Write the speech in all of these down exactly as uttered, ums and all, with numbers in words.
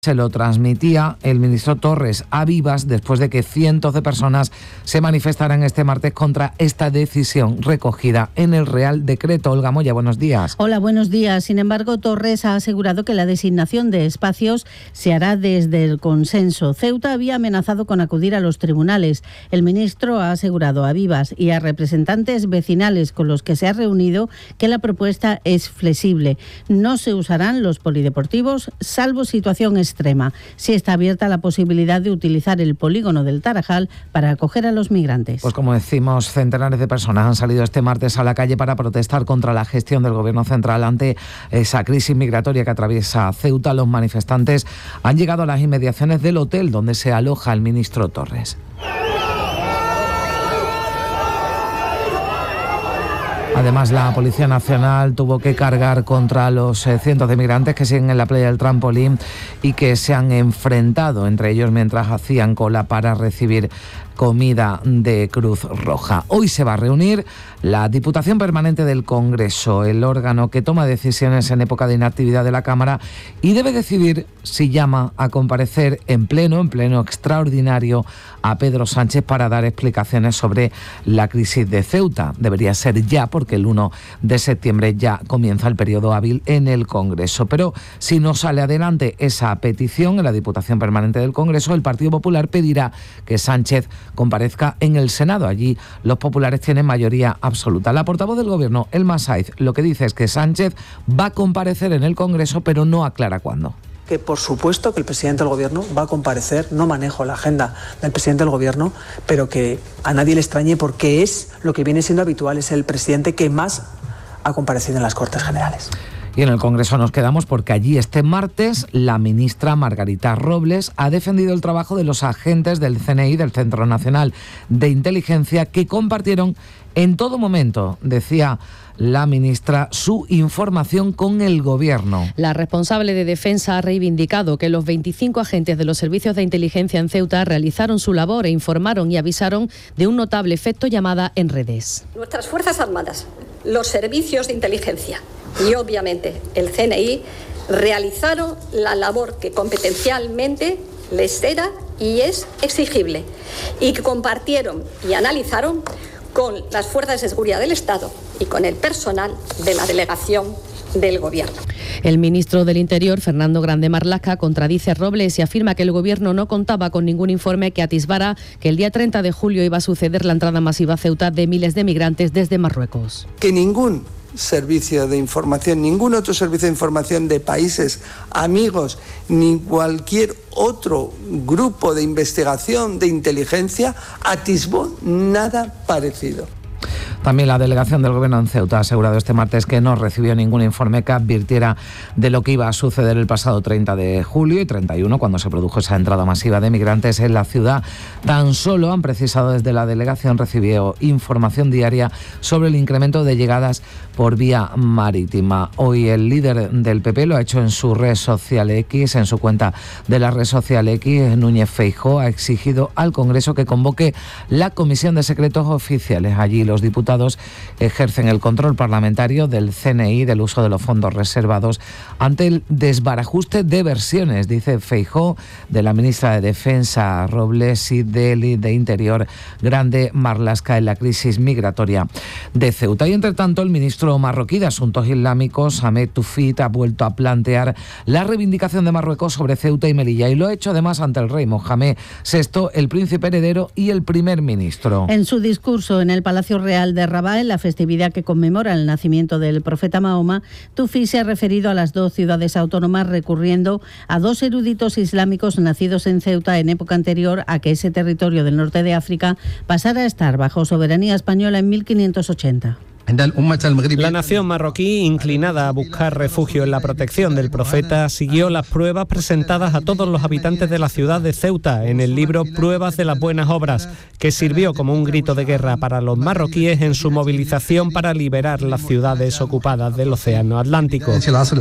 Se lo transmitía el ministro Torres a Vivas después de que cientos de personas se manifestaran este martes contra esta decisión recogida en el Real Decreto. Olga Moya, buenos días. Hola, buenos días. Sin embargo, Torres ha asegurado que la designación de espacios se hará desde el consenso. Ceuta había amenazado con acudir a los tribunales. El ministro ha asegurado a Vivas y a representantes vecinales con los que se ha reunido que la propuesta es flexible. No se usarán los polideportivos, salvo situación extrema. extrema. Sí está abierta la posibilidad de utilizar el polígono del Tarajal para acoger a los migrantes. Pues como decimos, centenares de personas han salido este martes a la calle para protestar contra la gestión del Gobierno central ante esa crisis migratoria que atraviesa Ceuta. Los manifestantes han llegado a las inmediaciones del hotel donde se aloja el ministro Torres. Además, la Policía Nacional tuvo que cargar contra los eh, cientos de migrantes que siguen en la playa del Trampolín y que se han enfrentado entre ellos mientras hacían cola para recibir comida de Cruz Roja. Hoy se va a reunir la Diputación Permanente del Congreso, el órgano que toma decisiones en época de inactividad de la Cámara, y debe decidir si llama a comparecer en pleno, en pleno extraordinario, a Pedro Sánchez para dar explicaciones sobre la crisis de Ceuta. Debería ser ya, porque el uno de septiembre ya comienza el periodo hábil en el Congreso. Pero si no sale adelante esa petición en la Diputación Permanente del Congreso, el Partido Popular pedirá que Sánchez comparezca en el Senado. Allí los populares tienen mayoría absoluta. La portavoz del Gobierno, Elma Saiz, lo que dice es que Sánchez va a comparecer en el Congreso, pero no aclara cuándo. Que por supuesto que el presidente del Gobierno va a comparecer, no manejo la agenda del presidente del Gobierno, pero que a nadie le extrañe porque es lo que viene siendo habitual, es el presidente que más ha comparecido en las Cortes Generales. Y en el Congreso nos quedamos porque allí este martes la ministra Margarita Robles ha defendido el trabajo de los agentes del C N I, del Centro Nacional de Inteligencia, que compartieron en todo momento, decía la ministra, su información con el Gobierno. La responsable de Defensa ha reivindicado que los veinticinco agentes de los servicios de inteligencia en Ceuta realizaron su labor e informaron y avisaron de un notable efecto llamada en redes. Nuestras Fuerzas Armadas, los servicios de inteligencia y obviamente el C N I realizaron la labor que competencialmente les era y es exigible, y que compartieron y analizaron con las fuerzas de seguridad del Estado y con el personal de la delegación del Gobierno. El ministro del Interior, Fernando Grande Marlaska, contradice a Robles y afirma que el Gobierno no contaba con ningún informe que atisbara que el día treinta de julio iba a suceder la entrada masiva a Ceuta de miles de migrantes desde Marruecos. Que ningún servicio de información, ningún otro servicio de información de países amigos, ni cualquier otro grupo de investigación de inteligencia atisbó nada parecido. También la delegación del Gobierno en Ceuta ha asegurado este martes que no recibió ningún informe que advirtiera de lo que iba a suceder el pasado treinta de julio y treinta y uno, cuando se produjo esa entrada masiva de migrantes en la ciudad. Tan solo han precisado desde la delegación recibió información diaria sobre el incremento de llegadas por vía marítima. Hoy el líder del P P lo ha hecho en su red social X, en su cuenta de la red social X. Núñez Feijóo ha exigido al Congreso que convoque la Comisión de Secretos Oficiales. Allí los diputados ejercen el control parlamentario del C N I, del uso de los fondos reservados ante el desbarajuste de versiones, dice Feijóo, de la ministra de Defensa Robles y del de Interior Grande Marlaska en la crisis migratoria de Ceuta. Y entre tanto, el ministro marroquí de Asuntos Islámicos, Ahmed Toufik, ha vuelto a plantear la reivindicación de Marruecos sobre Ceuta y Melilla, y lo ha hecho además ante el rey Mohamed sexto, el príncipe heredero y el primer ministro. En su discurso en el Palacio Real de Rabat, en la festividad que conmemora el nacimiento del profeta Mahoma, Toufik se ha referido a las dos ciudades autónomas recurriendo a dos eruditos islámicos nacidos en Ceuta en época anterior a que ese territorio del norte de África pasara a estar bajo soberanía española en mil quinientos ochenta. La nación marroquí, inclinada a buscar refugio en la protección del profeta, siguió las pruebas presentadas a todos los habitantes de la ciudad de Ceuta en el libro Pruebas de las Buenas Obras, que sirvió como un grito de guerra para los marroquíes en su movilización para liberar las ciudades ocupadas del Océano Atlántico.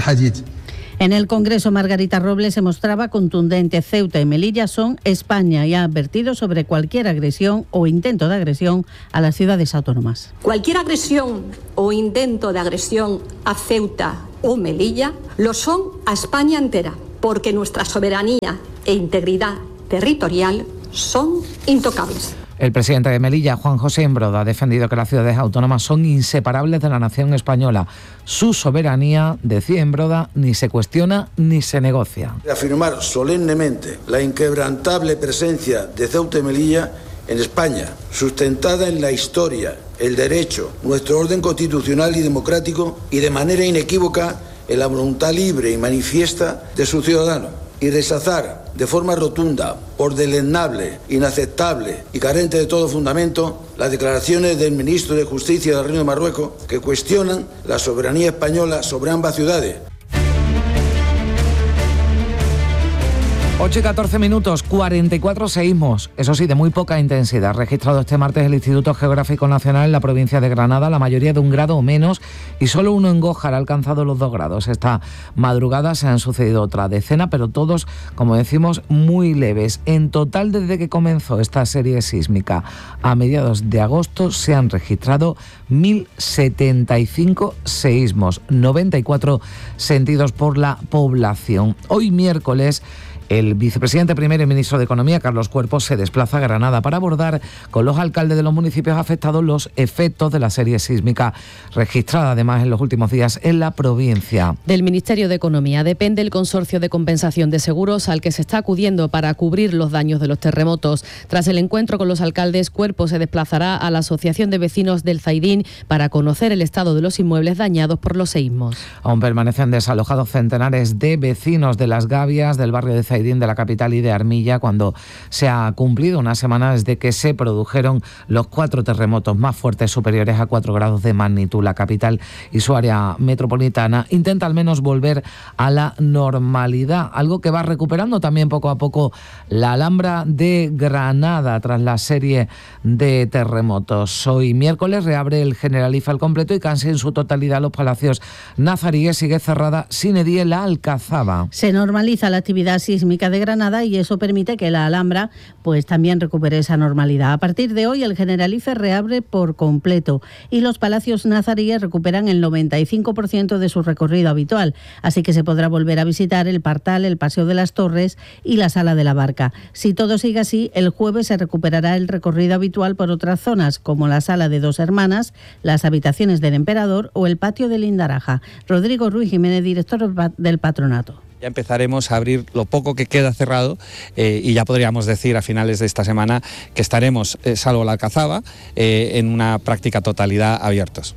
En el Congreso, Margarita Robles se mostraba contundente. Ceuta y Melilla son España y ha advertido sobre cualquier agresión o intento de agresión a las ciudades autónomas. Cualquier agresión o intento de agresión a Ceuta o Melilla lo son a España entera. porque nuestra soberanía e integridad territorial son intocables. El presidente de Melilla, Juan José Imbroda, ha defendido que las ciudades autónomas son inseparables de la nación española. Su soberanía, decía Imbroda, ni se cuestiona ni se negocia. Afirmar solemnemente la inquebrantable presencia de Ceuta y Melilla en España, sustentada en la historia, el derecho, nuestro orden constitucional y democrático y de manera inequívoca en la voluntad libre y manifiesta de sus ciudadanos. Y rechazar de forma rotunda, por deleznable, inaceptable y carente de todo fundamento las declaraciones del ministro de Justicia del Reino de Marruecos que cuestionan la soberanía española sobre ambas ciudades. ocho y catorce minutos, cuarenta y cuatro seísmos, eso sí, de muy poca intensidad. Registrado este martes el Instituto Geográfico Nacional en la provincia de Granada, la mayoría de un grado o menos, y solo uno en Gójar ha alcanzado los dos grados. Esta madrugada se han sucedido otra decena, pero todos, como decimos, muy leves. En total, desde que comenzó esta serie sísmica a mediados de agosto, se han registrado mil setenta y cinco seísmos, noventa y cuatro sentidos por la población. Hoy miércoles, el vicepresidente primero y ministro de Economía, Carlos Cuerpo, se desplaza a Granada para abordar con los alcaldes de los municipios afectados los efectos de la serie sísmica registrada además en los últimos días en la provincia. Del Ministerio de Economía depende el consorcio de compensación de seguros al que se está acudiendo para cubrir los daños de los terremotos. Tras el encuentro con los alcaldes, Cuerpo se desplazará a la Asociación de Vecinos del Zaidín para conocer el estado de los inmuebles dañados por los seísmos. Aún permanecen desalojados centenares de vecinos de Las Gavias, del barrio de Zaidín, de la capital, y de Armilla, cuando se ha cumplido una semana desde que se produjeron los cuatro terremotos más fuertes superiores a cuatro grados de magnitud. La capital y su área metropolitana intenta al menos volver a la normalidad, algo que va recuperando también poco a poco la Alhambra de Granada tras la serie de terremotos. Hoy miércoles reabre el Generalife al completo y casi en su totalidad los palacios nazaríes. Sigue cerrada sine die la Alcazaba. Se normaliza la actividad sísmica de Granada y eso permite que la Alhambra pues también recupere esa normalidad. A partir de hoy el Generalife reabre por completo y los palacios nazaríes recuperan el noventa y cinco por ciento de su recorrido habitual, así que se podrá volver a visitar el Partal, el Paseo de las Torres y la Sala de la Barca. Si todo sigue así, el jueves se recuperará el recorrido habitual por otras zonas como la Sala de Dos Hermanas, las habitaciones del Emperador o el Patio de Lindaraja. Rodrigo Ruiz Jiménez, director del Patronato. Ya empezaremos a abrir lo poco que queda cerrado eh, y ya podríamos decir a finales de esta semana que estaremos, eh, salvo la Alcazaba, eh, en una práctica totalidad abiertos.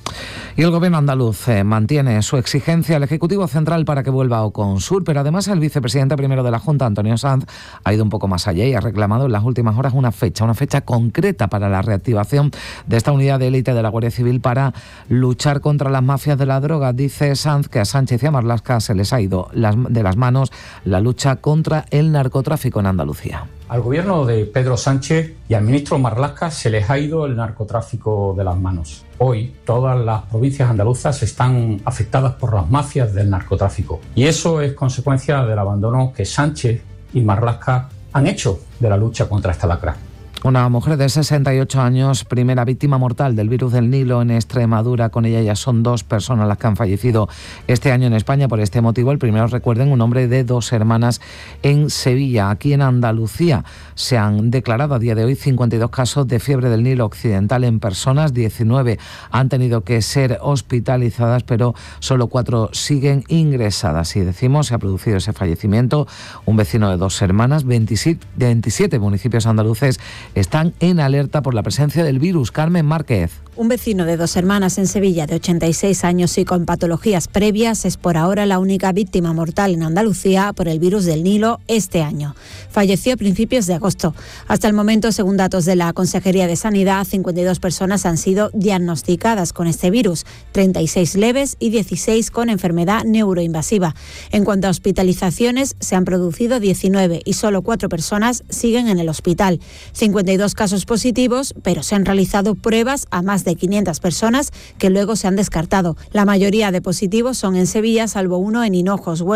Y el Gobierno andaluz eh, mantiene su exigencia al Ejecutivo Central para que vuelva a Oconsur, pero además el vicepresidente primero de la Junta, Antonio Sanz, ha ido un poco más allá y ha reclamado en las últimas horas una fecha, una fecha concreta para la reactivación de esta unidad de élite de la Guardia Civil para luchar contra las mafias de la droga. Dice Sanz que a Sánchez y a Marlaska se les ha ido las, de las manos la lucha contra el narcotráfico en Andalucía. Al gobierno de Pedro Sánchez y al ministro Marlaska se les ha ido el narcotráfico de las manos. Hoy todas las provincias andaluzas están afectadas por las mafias del narcotráfico y eso es consecuencia del abandono que Sánchez y Marlaska han hecho de la lucha contra esta lacra. Una mujer de sesenta y ocho años, primera víctima mortal del virus del Nilo en Extremadura. Con ella ya son dos personas las que han fallecido este año en España por este motivo. El primero, recuerden, un hombre de Dos Hermanas en Sevilla. Aquí en Andalucía se han declarado a día de hoy cincuenta y dos casos de fiebre del Nilo occidental en personas. diecinueve han tenido que ser hospitalizadas, pero solo cuatro siguen ingresadas. Y decimos, se ha producido ese fallecimiento. Un vecino de Dos Hermanas, veintisiete, veintisiete municipios andaluces están en alerta por la presencia del virus. Carmen Márquez. Un vecino de Dos Hermanas en Sevilla de ochenta y seis años y con patologías previas es por ahora la única víctima mortal en Andalucía por el virus del Nilo este año. Falleció a principios de agosto. Hasta el momento, según datos de la Consejería de Sanidad, cincuenta y dos personas han sido diagnosticadas con este virus, treinta y seis leves y dieciséis con enfermedad neuroinvasiva. En cuanto a hospitalizaciones, se han producido diecinueve y solo cuatro personas siguen en el hospital. cincuenta y dos casos positivos, pero se han realizado pruebas a más de quinientas personas que luego se han descartado. La mayoría de positivos son en Sevilla, salvo uno en Hinojos, Huelva.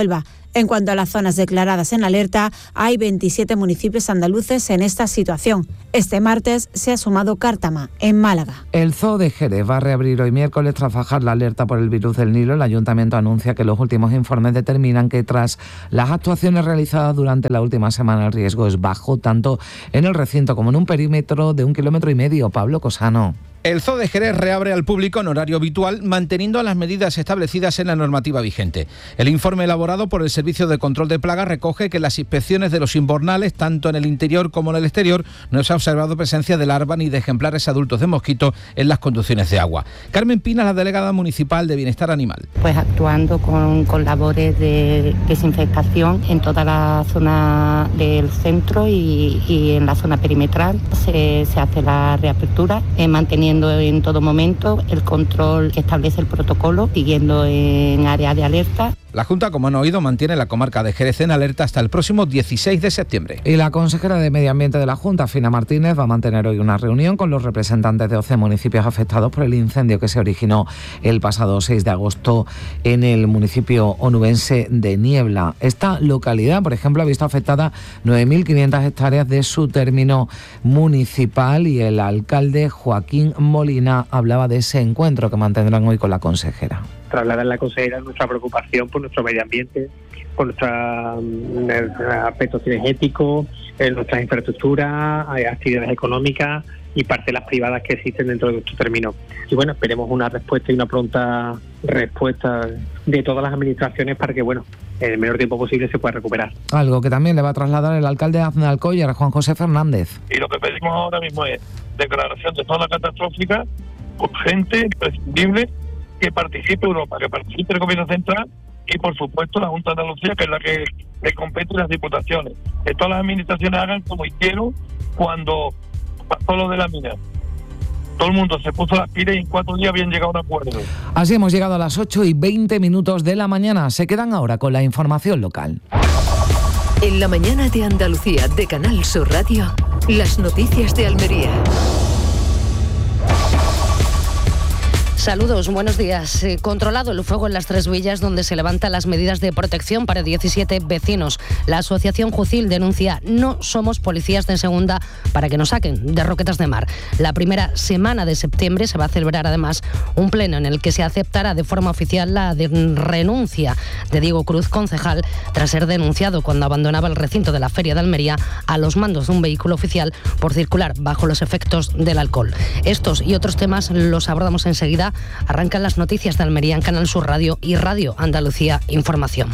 En cuanto a las zonas declaradas en alerta, hay veintisiete municipios andaluces en esta situación. Este martes se ha sumado Cártama, en Málaga. El Zoo de Jerez va a reabrir hoy miércoles tras bajar la alerta por el virus del Nilo. El ayuntamiento anuncia que los últimos informes determinan que tras las actuaciones realizadas durante la última semana el riesgo es bajo tanto en el recinto como en un perímetro de un kilómetro y medio. Pablo Cosano. El Zoo de Jerez reabre al público en horario habitual, manteniendo las medidas establecidas en la normativa vigente. El informe elaborado por el Servicio de Control de Plagas recoge que las inspecciones de los invernales, tanto en el interior como en el exterior, no se ha observado presencia de larva ni de ejemplares adultos de mosquito en las conducciones de agua. Carmen Pina, la delegada municipal de Bienestar Animal. Pues actuando con, con labores de desinfectación en toda la zona del centro y, y en la zona perimetral. Se, se hace la reapertura, eh, manteniendo en todo momento el control que establece el protocolo, siguiendo en área de alerta. La Junta, como han oído, mantiene la comarca de Jerez en alerta hasta el próximo dieciséis de septiembre. Y la consejera de Medio Ambiente de la Junta, Fina Martínez, va a mantener hoy una reunión con los representantes de once municipios afectados por el incendio que se originó el pasado seis de agosto en el municipio onubense de Niebla. Esta localidad, por ejemplo, ha visto afectada nueve mil quinientas hectáreas de su término municipal y el alcalde Joaquín Molina hablaba de ese encuentro que mantendrán hoy con la consejera. Trasladar a la consejera nuestra preocupación por nuestro medio ambiente, por nuestros aspectos energéticos, nuestras infraestructuras, actividades económicas y parcelas privadas que existen dentro de nuestro término. Y bueno, esperemos una respuesta y una pronta respuesta de todas las administraciones para que, bueno, en el menor tiempo posible se pueda recuperar. Algo que también le va a trasladar el alcalde de Aznalcóllar, Juan José Fernández. Y lo que pedimos ahora mismo es declaración de zona catastrófica, urgente, imprescindible, que participe Europa, que participe el Gobierno Central y, por supuesto, la Junta de Andalucía, que es la que le compete, las diputaciones. Que todas las administraciones hagan como hicieron cuando pasó lo de la mina. Todo el mundo se puso las pilas y en cuatro días habían llegado a un acuerdo. Así hemos llegado a las ocho y veinte minutos de la mañana. Se quedan ahora con la información local. En la mañana de Andalucía, de Canal Sur Radio, las noticias de Almería. Saludos, buenos días. Eh, controlado el fuego en las Tres Villas, donde se levantan las medidas de protección para diecisiete vecinos. La asociación Jucil denuncia: no somos policías de segunda para que nos saquen de Roquetas de Mar. La primera semana de septiembre se va a celebrar además un pleno en el que se aceptará de forma oficial la de renuncia de Diego Cruz, concejal, tras ser denunciado cuando abandonaba el recinto de la Feria de Almería a los mandos de un vehículo oficial por circular bajo los efectos del alcohol. Estos y otros temas los abordamos enseguida. Arrancan las noticias de Almería en Canal Sur Radio y Radio Andalucía Información.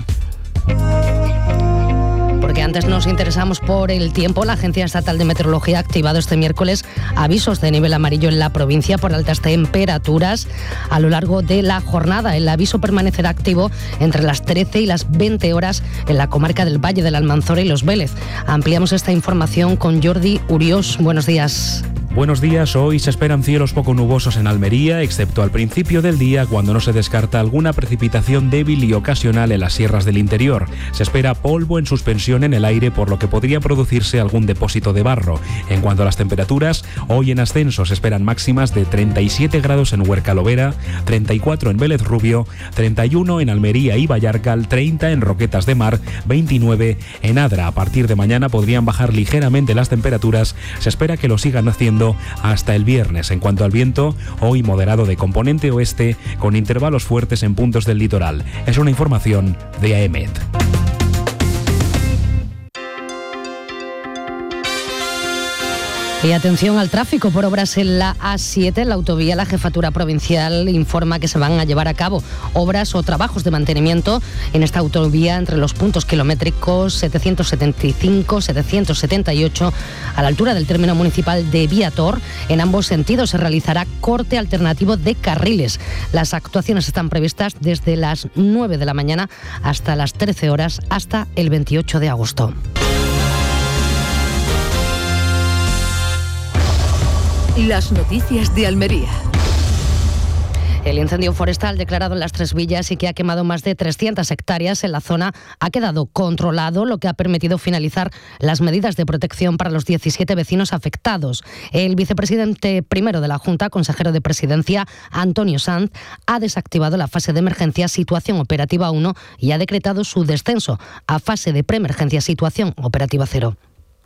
Porque antes nos interesamos por el tiempo. La Agencia Estatal de Meteorología ha activado este miércoles avisos de nivel amarillo en la provincia por altas temperaturas a lo largo de la jornada. El aviso permanecerá activo entre las trece y las veinte horas en la comarca del Valle de la Almanzora y Los Vélez. Ampliamos esta información con Jordi Uriós. Buenos días. Buenos días, hoy se esperan cielos poco nubosos en Almería, excepto al principio del día, cuando no se descarta alguna precipitación débil y ocasional en las sierras del interior. Se espera polvo en suspensión en el aire, por lo que podría producirse algún depósito de barro. En cuanto a las temperaturas, hoy en ascenso se esperan máximas de treinta y siete grados en Huerca Lovera, treinta y cuatro en Vélez Rubio, treinta y uno en Almería y Vallarcal, treinta en Roquetas de Mar, veintinueve en Adra. A partir de mañana podrían bajar ligeramente las temperaturas, se espera que lo sigan haciendo hasta el viernes. En cuanto al viento, hoy moderado de componente oeste, con intervalos fuertes en puntos del litoral. Es una información de A E M E T. Y atención al tráfico por obras en la A siete, en la autovía. La Jefatura Provincial informa que se van a llevar a cabo obras o trabajos de mantenimiento en esta autovía entre los puntos kilométricos setecientos setenta y cinco, setecientos setenta y ocho, a la altura del término municipal de Viator. En ambos sentidos se realizará corte alternativo de carriles. Las actuaciones están previstas desde las nueve de la mañana hasta las trece horas, hasta el veintiocho de agosto. Las noticias de Almería. El incendio forestal declarado en Las Tres Villas y que ha quemado más de trescientas hectáreas en la zona ha quedado controlado, lo que ha permitido finalizar las medidas de protección para los diecisiete vecinos afectados. El vicepresidente primero de la Junta, consejero de Presidencia, Antonio Sanz, ha desactivado la fase de emergencia situación operativa uno y ha decretado su descenso a fase de preemergencia situación operativa cero.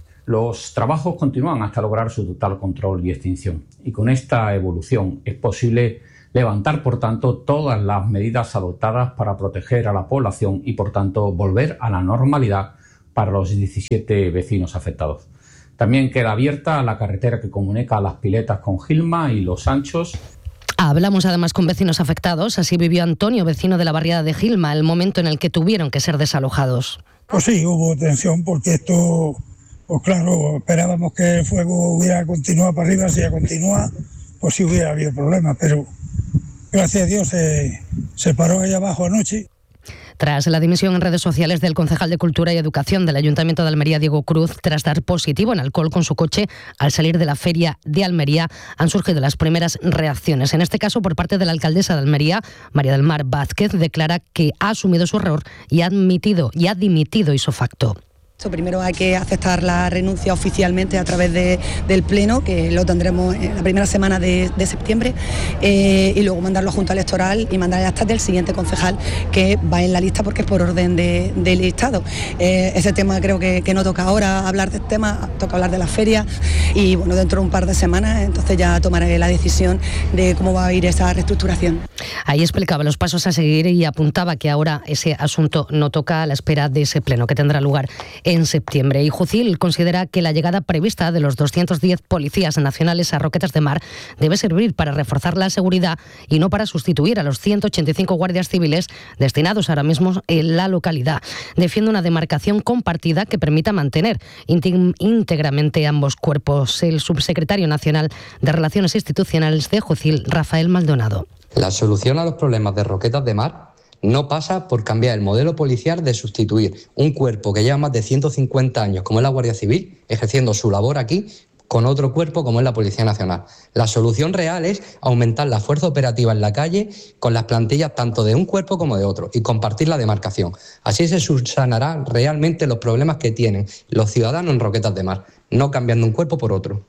Los trabajos continúan hasta lograr su total control y extinción. Y con esta evolución es posible levantar, por tanto, todas las medidas adoptadas para proteger a la población y, por tanto, volver a la normalidad para los diecisiete vecinos afectados. También queda abierta la carretera que comunica Las Piletas con Gilma y Los Sanchos. Hablamos además con vecinos afectados. Así vivió Antonio, vecino de la barriada de Gilma, el momento en el que tuvieron que ser desalojados. Pues sí, hubo tensión porque esto, pues claro, esperábamos que el fuego hubiera continuado para arriba. Si ya continúa, pues sí hubiera habido problemas, pero gracias a Dios se, se paró ahí abajo anoche. Tras la dimisión en redes sociales del concejal de Cultura y Educación del Ayuntamiento de Almería, Diego Cruz, tras dar positivo en alcohol con su coche al salir de la feria de Almería, han surgido las primeras reacciones. En este caso, por parte de la alcaldesa de Almería, María del Mar Vázquez, declara que ha asumido su error y ha admitido y ha dimitido isofacto. Primero hay que aceptar la renuncia oficialmente a través de, del Pleno, que lo tendremos en la primera semana de, de septiembre, eh, y luego mandarlo a Junta Electoral y mandar el acta del siguiente concejal que va en la lista porque es por orden de, de listado. Eh, ese tema creo que, que no toca ahora hablar del tema, toca hablar de la feria y bueno, dentro de un par de semanas entonces ya tomaré la decisión de cómo va a ir esa reestructuración. Ahí explicaba los pasos a seguir y apuntaba que ahora ese asunto no toca a la espera de ese Pleno que tendrá lugar en septiembre. Y Jucil considera que la llegada prevista de los doscientos diez policías nacionales a Roquetas de Mar debe servir para reforzar la seguridad y no para sustituir a los ciento ochenta y cinco guardias civiles destinados ahora mismo en la localidad. Defiende una demarcación compartida que permita mantener íntegramente ambos cuerpos. El subsecretario nacional de Relaciones Institucionales de Jucil, Rafael Maldonado. La solución a los problemas de Roquetas de Mar no pasa por cambiar el modelo policial de sustituir un cuerpo que lleva más de ciento cincuenta años, como es la Guardia Civil, ejerciendo su labor aquí, con otro cuerpo como es la Policía Nacional. La solución real es aumentar la fuerza operativa en la calle con las plantillas tanto de un cuerpo como de otro y compartir la demarcación. Así se subsanarán realmente los problemas que tienen los ciudadanos en Roquetas de Mar, no cambiando un cuerpo por otro.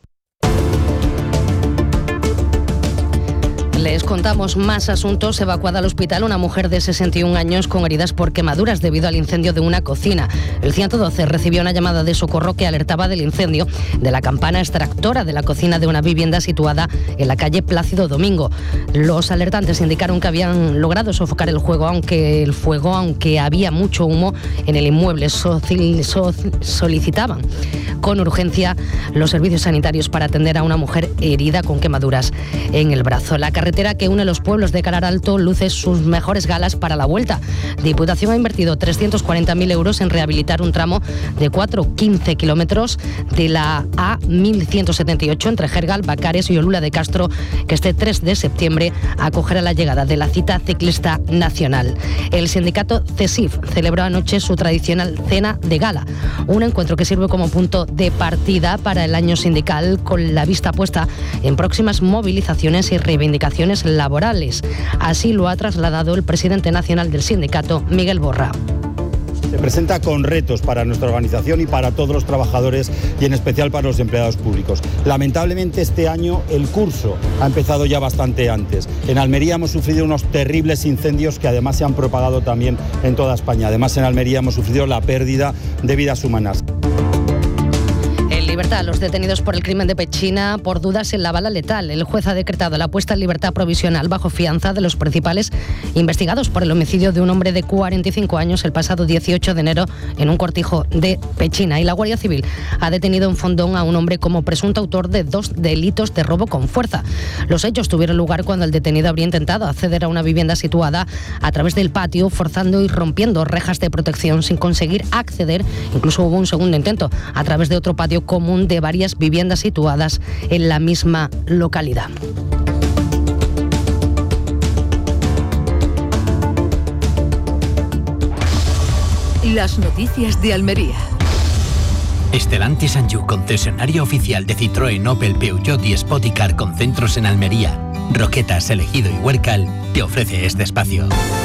Les contamos más asuntos. Evacuada al hospital una mujer de sesenta y un años con heridas por quemaduras debido al incendio de una cocina. El ciento doce recibió una llamada de socorro que alertaba del incendio de la campana extractora de la cocina de una vivienda situada en la calle Plácido Domingo. Los alertantes indicaron que habían logrado sofocar el fuego, aunque el fuego, aunque había mucho humo en el inmueble. Socil, so, solicitaban con urgencia los servicios sanitarios para atender a una mujer herida con quemaduras en el brazo. La carretera que une los pueblos de Calar Alto luce sus mejores galas para la vuelta. Diputación ha invertido trescientos cuarenta mil euros en rehabilitar un tramo de cuatro coma quince kilómetros de la A mil ciento setenta y ocho entre Jergal, Bacares y Olula de Castro, que este tres de septiembre acogerá la llegada de la cita ciclista nacional. El sindicato CESIF celebró anoche su tradicional cena de gala, un encuentro que sirve como punto de partida para el año sindical, con la vista puesta en próximas movilizaciones y reivindicaciones laborales. Así lo ha trasladado el presidente nacional del sindicato, Miguel Borra. Se presenta con retos para nuestra organización y para todos los trabajadores y en especial para los empleados públicos. Lamentablemente este año el curso ha empezado ya bastante antes. En Almería hemos sufrido unos terribles incendios que además se han propagado también en toda España. Además en Almería hemos sufrido la pérdida de vidas humanas. Libertad a los detenidos por el crimen de Pechina por dudas en la bala letal. El juez ha decretado la puesta en libertad provisional bajo fianza de los principales investigados por el homicidio de un hombre de cuarenta y cinco años el pasado dieciocho de enero en un cortijo de Pechina. Y la Guardia Civil ha detenido en Fondón a un hombre como presunto autor de dos delitos de robo con fuerza. Los hechos tuvieron lugar cuando el detenido habría intentado acceder a una vivienda situada a través del patio, forzando y rompiendo rejas de protección sin conseguir acceder. Incluso hubo un segundo intento a través de otro patio común de varias viviendas situadas en la misma localidad. Las noticias de Almería. Stellantis Anjou, concesionario oficial de Citroën, Opel, Peugeot y Spoticar con centros en Almería. Roquetas, Elegido y Huércal te ofrece este espacio.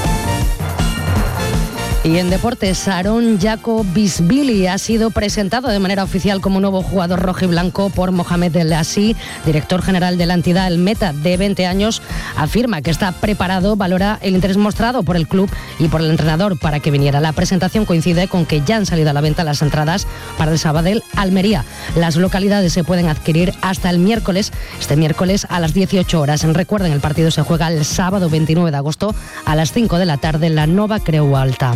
Y en deportes, Aarón Jacobisvili ha sido presentado de manera oficial como nuevo jugador rojiblanco por Mohamed El Assi, director general de la entidad. El meta, de veinte años, afirma que está preparado, valora el interés mostrado por el club y por el entrenador para que viniera. La presentación coincide con que ya han salido a la venta las entradas para el Sabadell Almería. Las localidades se pueden adquirir hasta el miércoles, este miércoles a las dieciocho horas. Recuerden, el partido se juega el sábado veintinueve de agosto a las cinco de la tarde en la Nova Creu Alta.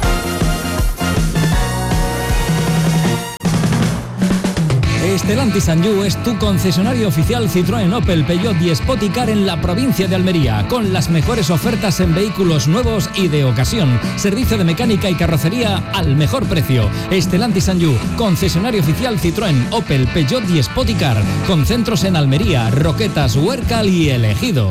Stellantis and You es tu concesionario oficial Citroën, Opel, Peugeot y Spoticar en la provincia de Almería, con las mejores ofertas en vehículos nuevos y de ocasión. Servicio de mecánica y carrocería al mejor precio. Stellantis and You, concesionario oficial Citroën, Opel, Peugeot y Spoticar, con centros en Almería, Roquetas, Huércal y El Ejido.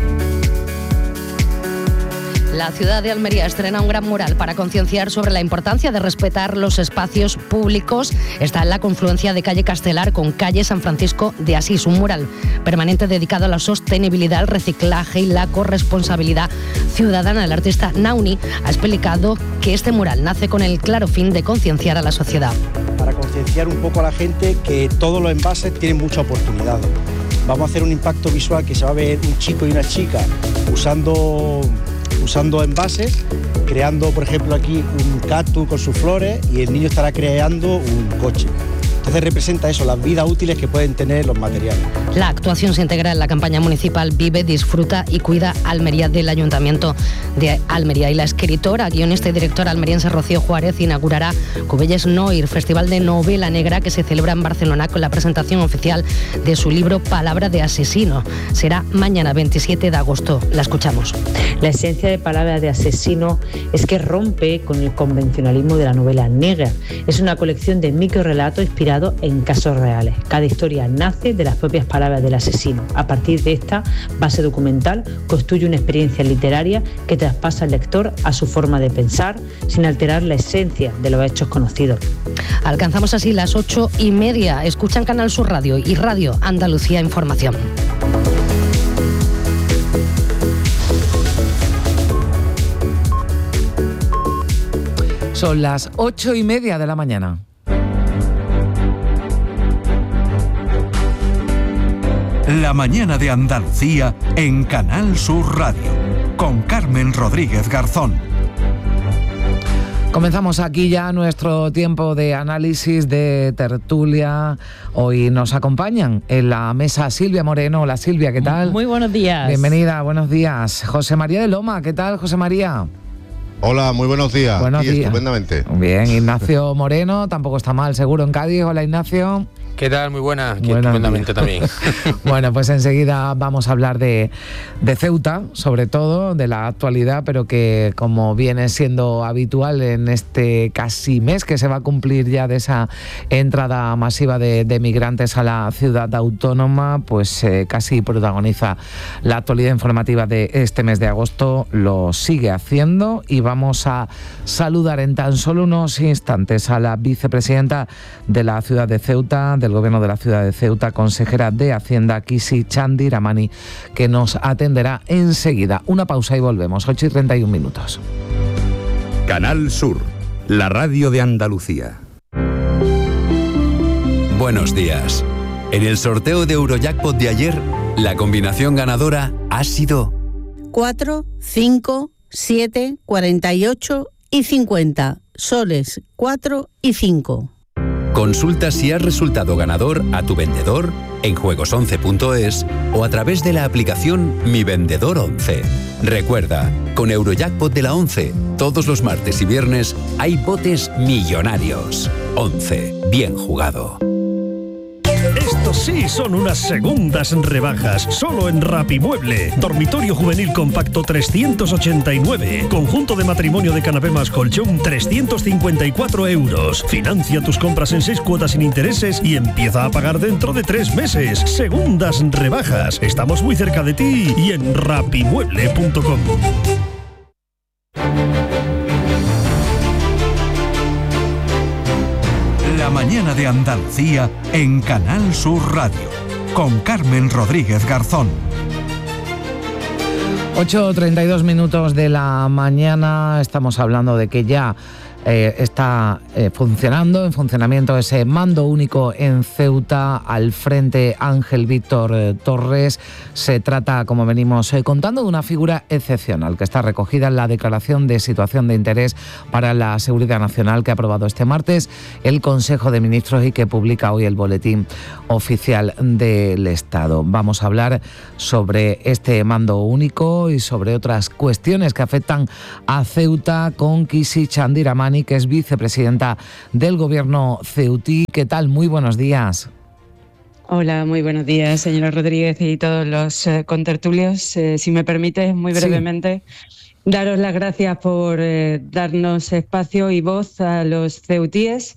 La ciudad de Almería estrena un gran mural para concienciar sobre la importancia de respetar los espacios públicos. Está en la confluencia de calle Castelar con calle San Francisco de Asís, un mural permanente dedicado a la sostenibilidad, el reciclaje y la corresponsabilidad ciudadana. El artista Nauni ha explicado que este mural nace con el claro fin de concienciar a la sociedad. Para concienciar un poco a la gente que todos los envases tienen mucha oportunidad. Vamos a hacer un impacto visual que se va a ver un chico y una chica usando... usando envases, creando por ejemplo aquí un cactus con sus flores y el niño estará creando un coche. Entonces representa eso, las vidas útiles que pueden tener los materiales. La actuación se integra en la campaña municipal Vive, Disfruta y Cuida Almería del Ayuntamiento de Almería. Y la escritora, guionista y directora almeriense Rocío Juárez inaugurará Cubelles Noir, festival de novela negra que se celebra en Barcelona con la presentación oficial de su libro Palabra de Asesino. Será mañana veintisiete de agosto. La escuchamos. La esencia de Palabra de Asesino es que rompe con el convencionalismo de la novela negra. Es una colección de microrelatos inspirados en casos reales. Cada historia nace de las propias palabras del asesino. A partir de esta base documental construye una experiencia literaria que traspasa al lector a su forma de pensar sin alterar la esencia de los hechos conocidos. Alcanzamos así las ocho y media. Escuchan Canal Sur Radio y Radio Andalucía Información. Son las ocho y media de la mañana. La mañana de Andalucía en Canal Sur Radio, con Carmen Rodríguez Garzón. Comenzamos aquí ya nuestro tiempo de análisis, de tertulia. Hoy nos acompañan en la mesa Silvia Moreno. Hola Silvia, ¿qué tal? Muy buenos días. Bienvenida, buenos días. José María de Loma, ¿qué tal, José María? Hola, muy buenos días. Buenos Aquí días. Estupendamente. Bien, Ignacio Moreno, tampoco está mal, seguro, en Cádiz. Hola, Ignacio. ¿Qué tal? Muy buena, aquí Buenos estupendamente también. Bueno, pues enseguida vamos a hablar de, de Ceuta, sobre todo, de la actualidad, pero que como viene siendo habitual en este casi mes que se va a cumplir ya de esa entrada masiva de, de migrantes a la ciudad autónoma, pues eh, casi protagoniza la actualidad informativa de este mes de agosto, lo sigue haciendo y vamos a saludar en tan solo unos instantes a la vicepresidenta de la ciudad de Ceuta, del Gobierno de la ciudad de Ceuta, consejera de Hacienda, Kisi Chandiramani, que nos atenderá enseguida. Una pausa y volvemos, ocho y treinta y un minutos. Canal Sur, la radio de Andalucía. Buenos días. En el sorteo de Eurojackpot de ayer, la combinación ganadora ha sido cuatro, cinco, siete, cuarenta y ocho y cincuenta. Soles cuatro y cinco. Consulta si has resultado ganador a tu vendedor en juegos once punto es o a través de la aplicación Mi Vendedor once. Recuerda, con Eurojackpot de la once, todos los martes y viernes hay botes millonarios. once. Bien jugado. Estos sí son unas segundas rebajas, solo en Rapimueble. Dormitorio juvenil compacto trescientos ochenta y nueve. Conjunto de matrimonio de canapé más colchón trescientos cincuenta y cuatro euros. Financia tus compras en seis cuotas sin intereses y empieza a pagar dentro de tres meses. Segundas rebajas. Estamos muy cerca de ti y en rapimueble punto com. La mañana de Andalucía en Canal Sur Radio, con Carmen Rodríguez Garzón. ocho treinta y dos minutos de la mañana, estamos hablando de que ya eh, está eh, funcionando, en funcionamiento ese mando único en Ceuta, al frente Ángel Víctor eh, Torres. Se trata, como venimos eh, contando, de una figura excepcional que está recogida en la declaración de situación de interés para la seguridad nacional que ha aprobado este martes el Consejo de Ministros y que publica hoy el Boletín Oficial del Estado. Vamos a hablar sobre este mando único y sobre otras cuestiones que afectan a Ceuta con Kisi Chandiramani, que es vicepresidenta del Gobierno ceutí. ¿Qué tal? Muy buenos días. Hola, muy buenos días, señora Rodríguez y todos los eh, contertulios. Eh, si me permite, muy brevemente, sí. daros las gracias por eh, darnos espacio y voz a los ceutíes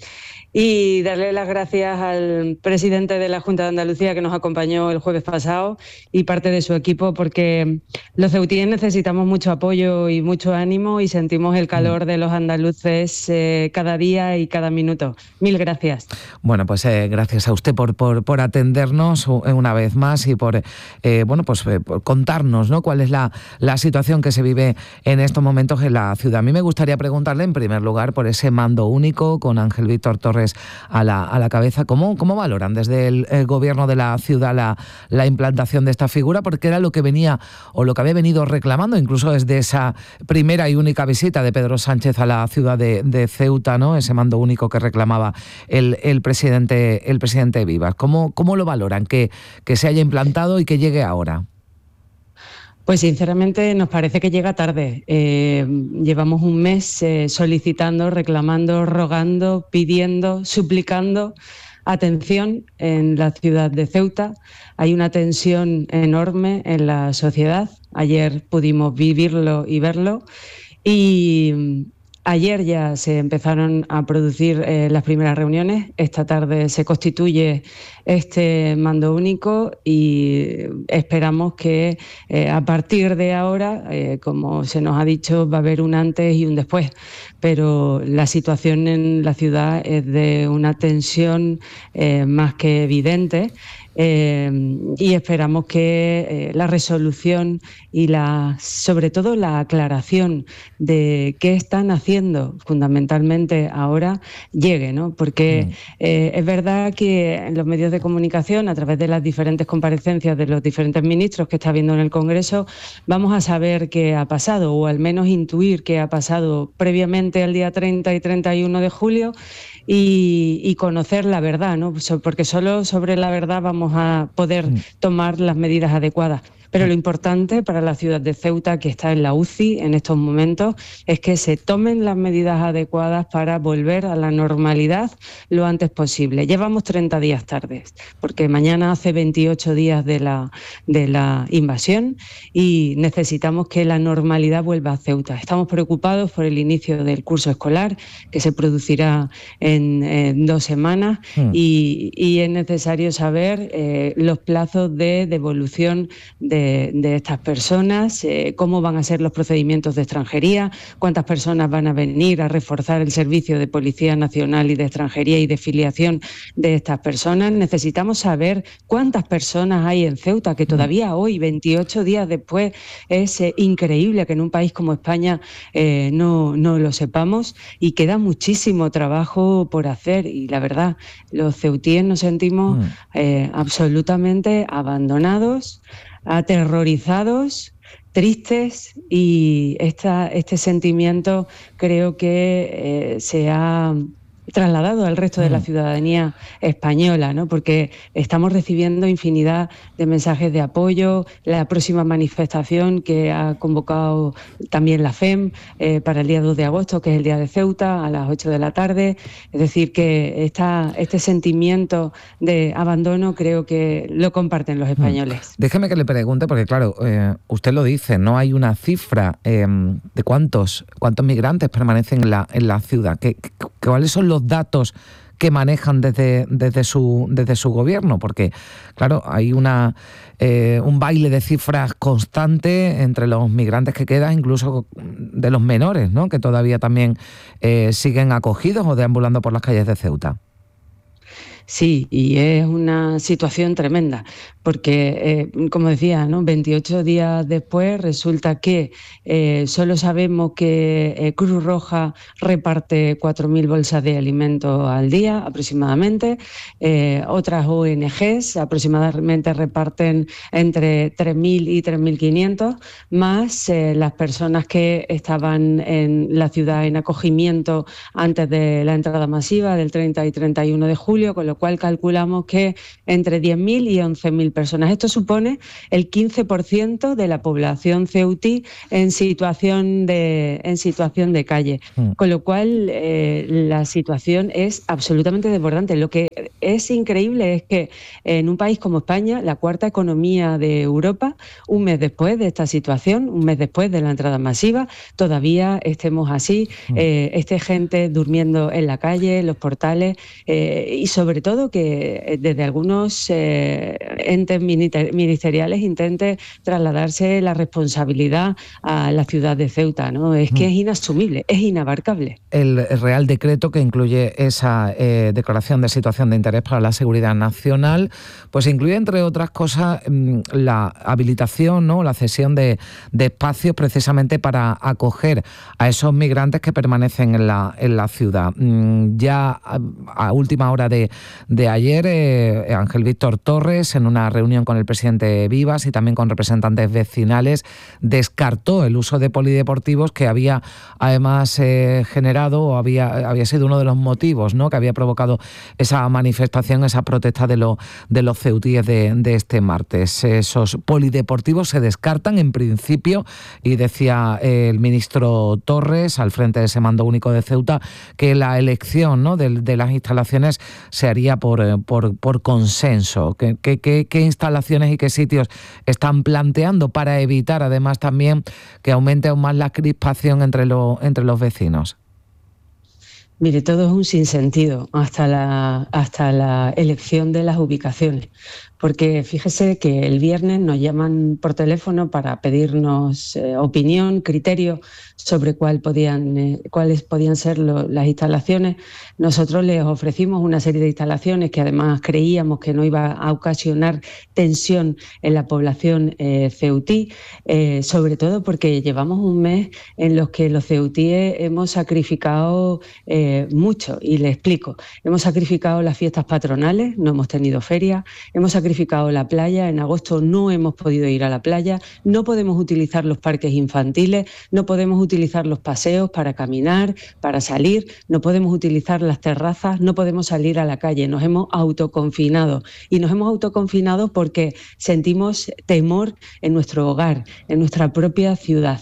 y darle las gracias al presidente de la Junta de Andalucía que nos acompañó el jueves pasado y parte de su equipo, porque los ceutíes necesitamos mucho apoyo y mucho ánimo y sentimos el calor de los andaluces eh, cada día y cada minuto. Mil gracias. Bueno, pues eh, gracias a usted por, por, por atendernos una vez más y por, eh, bueno, pues, eh, por contarnos, ¿no?, cuál es la, la situación que se vive en estos momentos en la ciudad. A mí me gustaría preguntarle, en primer lugar, por ese mando único con Ángel Víctor Torres a la, a la cabeza. ¿Cómo, cómo valoran desde el, el gobierno de la ciudad la, la implantación de esta figura? Porque era lo que venía o lo que había venido reclamando incluso desde esa primera y única visita de Pedro Sánchez a la ciudad de, de Ceuta, ¿no?, ese mando único que reclamaba el, el presidente el presidente Vivas. ¿Cómo, cómo lo valoran que, que se haya implantado y que llegue ahora? Pues sinceramente nos parece que llega tarde. Eh, llevamos un mes eh, solicitando, reclamando, rogando, pidiendo, suplicando atención en la ciudad de Ceuta. Hay una tensión enorme en la sociedad. Ayer pudimos vivirlo y verlo. Y ayer ya se empezaron a producir eh, las primeras reuniones. Esta tarde se constituye este mando único y esperamos que eh, a partir de ahora, eh, como se nos ha dicho, va a haber un antes y un después. Pero la situación en la ciudad es de una tensión eh, más que evidente. Eh, y esperamos que eh, la resolución y la, sobre todo la aclaración de qué están haciendo fundamentalmente ahora llegue, ¿no? Porque mm. eh, es verdad que en los medios de comunicación, a través de las diferentes comparecencias de los diferentes ministros que está habiendo en el Congreso, vamos a saber qué ha pasado, o al menos intuir qué ha pasado previamente al día treinta y treinta y uno de julio, y, y conocer la verdad, ¿no? Porque solo sobre la verdad vamos a poder tomar las medidas adecuadas. Pero lo importante para la ciudad de Ceuta, que está en la U C I en estos momentos, es que se tomen las medidas adecuadas para volver a la normalidad lo antes posible. Llevamos treinta días tardes, porque mañana hace veintiocho días de la, de la invasión y necesitamos que la normalidad vuelva a Ceuta. Estamos preocupados por el inicio del curso escolar, que se producirá en, en dos semanas, mm. y, y es necesario saber eh, los plazos de devolución de De, de estas personas, eh, cómo van a ser los procedimientos de extranjería, cuántas personas van a venir a reforzar el servicio de Policía Nacional y de Extranjería y de filiación de estas personas. Necesitamos saber cuántas personas hay en Ceuta, que todavía hoy, veintiocho días después, es eh, increíble que en un país como España eh, no, no lo sepamos, y queda muchísimo trabajo por hacer. Y la verdad, los ceutíes nos sentimos eh, absolutamente abandonados, aterrorizados, tristes, y esta, este sentimiento creo que eh, se ha trasladado al resto de la ciudadanía española, ¿no? Porque estamos recibiendo infinidad de mensajes de apoyo. La próxima manifestación que ha convocado también la F E M eh, para el día dos de agosto, que es el día de Ceuta, a las ocho de la tarde. Es decir, que esta, este sentimiento de abandono creo que lo comparten los españoles. Déjeme que le pregunte, porque claro, eh, usted lo dice, no hay una cifra eh, de cuántos, cuántos migrantes permanecen en la, en la ciudad. ¿Qué, qué, ¿Cuáles son los datos que manejan desde, desde, su, desde su gobierno? Porque, claro, hay una eh, un baile de cifras constante entre los migrantes que quedan, incluso de los menores, ¿no?, que todavía también eh, siguen acogidos o deambulando por las calles de Ceuta. Sí, y es una situación tremenda, porque, eh, como decía, ¿no? veintiocho días después resulta que eh, solo sabemos que eh, Cruz Roja reparte cuatro mil bolsas de alimentos al día aproximadamente, eh, otras O N Ges aproximadamente reparten entre tres mil y tres mil quinientos, más eh, las personas que estaban en la ciudad en acogimiento antes de la entrada masiva del treinta y treinta y uno de julio, con lo cual calculamos que entre diez mil y once mil personas. Esto supone el quince por ciento de la población ceutí en situación de, en situación de calle, mm. con lo cual eh, la situación es absolutamente desbordante. Lo que es increíble es que en un país como España, la cuarta economía de Europa, un mes después de esta situación, un mes después de la entrada masiva, todavía estemos así, mm. eh, esté gente durmiendo en la calle, en los portales, eh, y sobre todo que desde algunos eh, entes ministeriales intente trasladarse la responsabilidad a la ciudad de Ceuta, ¿no? Es que es inasumible, es inabarcable. El Real Decreto que incluye esa eh, declaración de situación de interés para la seguridad nacional, pues incluye, entre otras cosas, la habilitación, ¿no? La cesión de, de espacios precisamente para acoger a esos migrantes que permanecen en la, en la ciudad. Ya a, a última hora de, de ayer, eh, Ángel Víctor Torres, en una reunión con el presidente Vivas y también con representantes vecinales, descartó el uso de polideportivos, que había además eh, generado o había, había sido uno de los motivos, ¿no?, que había provocado esa manifestación, esa protesta de, lo, de los ceutíes de, de este martes. Esos polideportivos se descartan en principio, y decía eh, el ministro Torres al frente de ese mando único de Ceuta que la elección, ¿no?, de, de las instalaciones se haría por, por, por consenso. ¿Qué, qué, qué, qué instalaciones y qué sitios están planteando para evitar además también que aumente aún más la crispación entre, lo, entre los vecinos? Mire, todo es un sinsentido hasta la, hasta la elección de las ubicaciones. Porque fíjese que el viernes nos llaman por teléfono para pedirnos eh, opinión, criterio sobre cuál podían, eh, cuáles podían ser lo, las instalaciones. Nosotros les ofrecimos una serie de instalaciones que además creíamos que no iba a ocasionar tensión en la población eh, ceutí, eh, sobre todo porque llevamos un mes en los que los ceutíes hemos sacrificado eh, mucho, y le explico. Hemos sacrificado las fiestas patronales, no hemos tenido feria, hemos sacrificado sacrificado la playa, en agosto no hemos podido ir a la playa, no podemos utilizar los parques infantiles, no podemos utilizar los paseos para caminar, para salir, no podemos utilizar las terrazas, no podemos salir a la calle, nos hemos autoconfinado, y nos hemos autoconfinado porque sentimos temor en nuestro hogar, en nuestra propia ciudad.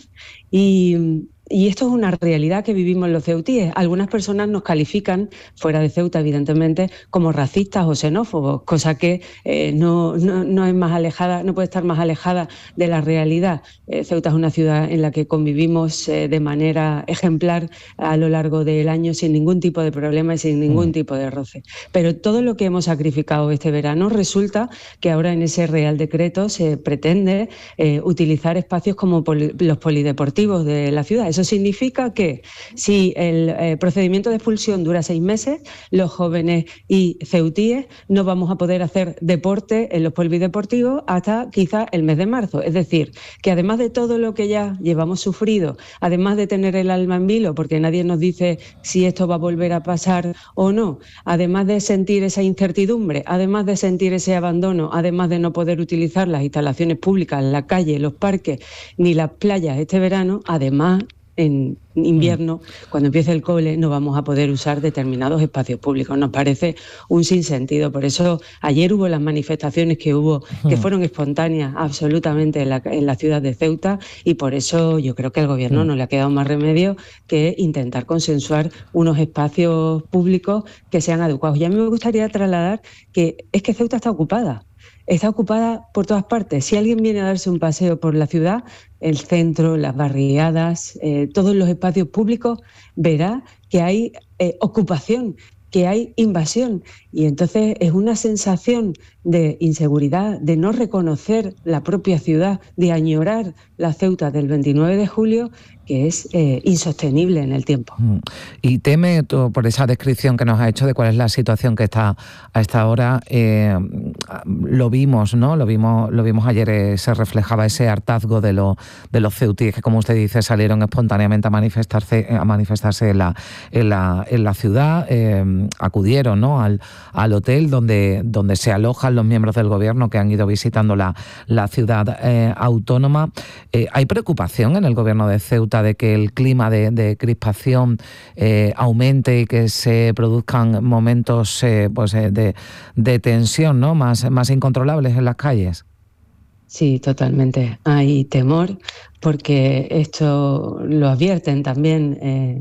Y Y esto es una realidad que vivimos los ceutíes. Algunas personas nos califican, fuera de Ceuta evidentemente, como racistas o xenófobos, cosa que eh, no, no, no es más alejada, no puede estar más alejada de la realidad. Eh, Ceuta es una ciudad en la que convivimos eh, de manera ejemplar a lo largo del año sin ningún tipo de problema y sin ningún tipo de roce. Pero todo lo que hemos sacrificado este verano, resulta que ahora en ese Real Decreto se pretende eh, utilizar espacios como poli- los polideportivos de la ciudad. Eso significa que si el eh, procedimiento de expulsión dura seis meses, los jóvenes y ceutíes no vamos a poder hacer deporte en los polideportivos hasta quizá el mes de marzo. Es decir, que además de todo lo que ya llevamos sufrido, además de tener el alma en vilo, porque nadie nos dice si esto va a volver a pasar o no, además de sentir esa incertidumbre, además de sentir ese abandono, además de no poder utilizar las instalaciones públicas, la calle, los parques ni las playas este verano, además en invierno, cuando empiece el cole, no vamos a poder usar determinados espacios públicos. Nos parece un sinsentido. Por eso ayer hubo las manifestaciones que hubo, que fueron espontáneas absolutamente en la, en la ciudad de Ceuta, y por eso yo creo que al gobierno no le ha quedado más remedio que intentar consensuar unos espacios públicos que sean adecuados. Y a mí me gustaría trasladar que es que Ceuta está ocupada. Está ocupada por todas partes. Si alguien viene a darse un paseo por la ciudad, el centro, las barriadas, eh, todos los espacios públicos, verá que hay eh, ocupación, que hay invasión. Y entonces es una sensación de inseguridad, de no reconocer la propia ciudad, de añorar la Ceuta del veintinueve de julio, que es eh, insostenible en el tiempo. Y teme, tú, por esa descripción que nos ha hecho de cuál es la situación que está a esta hora, eh, lo vimos, ¿no? Lo vimos, lo vimos ayer, eh, se reflejaba ese hartazgo de, lo, de los ceutíes que, como usted dice, salieron espontáneamente a manifestarse, a manifestarse en la, en la, en la ciudad, eh, acudieron, ¿no?, al, al hotel donde, donde se alojan los miembros del gobierno que han ido visitando la, la ciudad eh, autónoma. Eh, ¿Hay preocupación en el gobierno de Ceuta de que el clima de, de crispación eh, aumente y que se produzcan momentos eh, pues, eh, de, de tensión, ¿no?, más, más incontrolables en las calles? Sí, totalmente. Hay temor porque esto lo advierten también eh,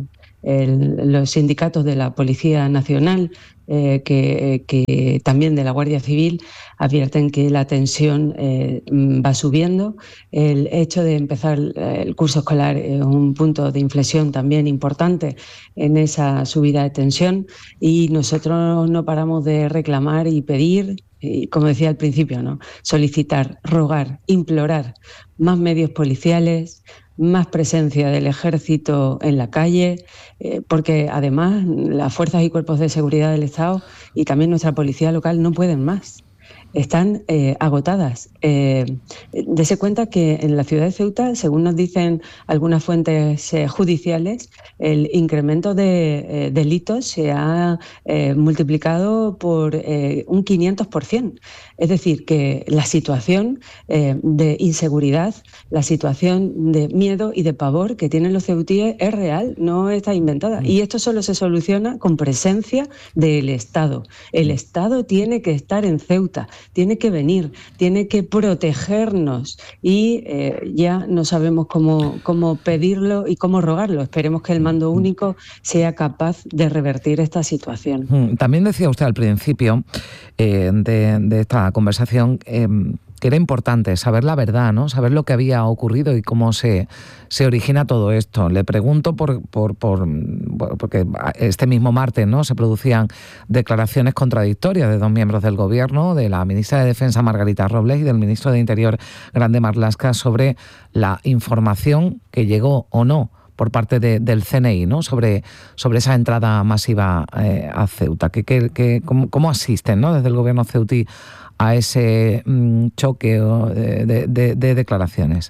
el, los sindicatos de la Policía Nacional, eh, que, que también de la Guardia Civil, advierten que la tensión eh, va subiendo. El hecho de empezar el curso escolar es un punto de inflexión también importante en esa subida de tensión, y nosotros no paramos de reclamar y pedir, y como decía al principio, ¿no?, solicitar, rogar, implorar más medios policiales, más presencia del ejército en la calle, eh, porque además las fuerzas y cuerpos de seguridad del Estado y también nuestra policía local no pueden más. Están eh, agotadas. Eh, dese cuenta que en la ciudad de Ceuta, según nos dicen algunas fuentes eh, judiciales, el incremento de eh, delitos se ha eh, multiplicado por eh, un quinientos por ciento. Es decir, que la situación eh, de inseguridad, la situación de miedo y de pavor que tienen los ceutíes es real, no está inventada. Y esto solo se soluciona con presencia del Estado. El Estado tiene que estar en Ceuta, tiene que venir, tiene que protegernos, y eh, ya no sabemos cómo, cómo pedirlo y cómo rogarlo. Esperemos que el mando único sea capaz de revertir esta situación. También decía usted al principio eh, de, de esta conversación eh, que era importante saber la verdad, ¿no?, saber lo que había ocurrido y cómo se, se origina todo esto. Le pregunto por, por, por porque este mismo martes, ¿no?, se producían declaraciones contradictorias de dos miembros del gobierno, de la ministra de Defensa Margarita Robles y del ministro de Interior Grande Marlaska, sobre la información que llegó o no por parte de, del C N I, ¿no?, sobre, sobre esa entrada masiva eh, a Ceuta. ¿Qué, qué, qué, cómo, ¿Cómo asisten, ¿no?, desde el gobierno ceutí a ese mm, choque de, de, de declaraciones?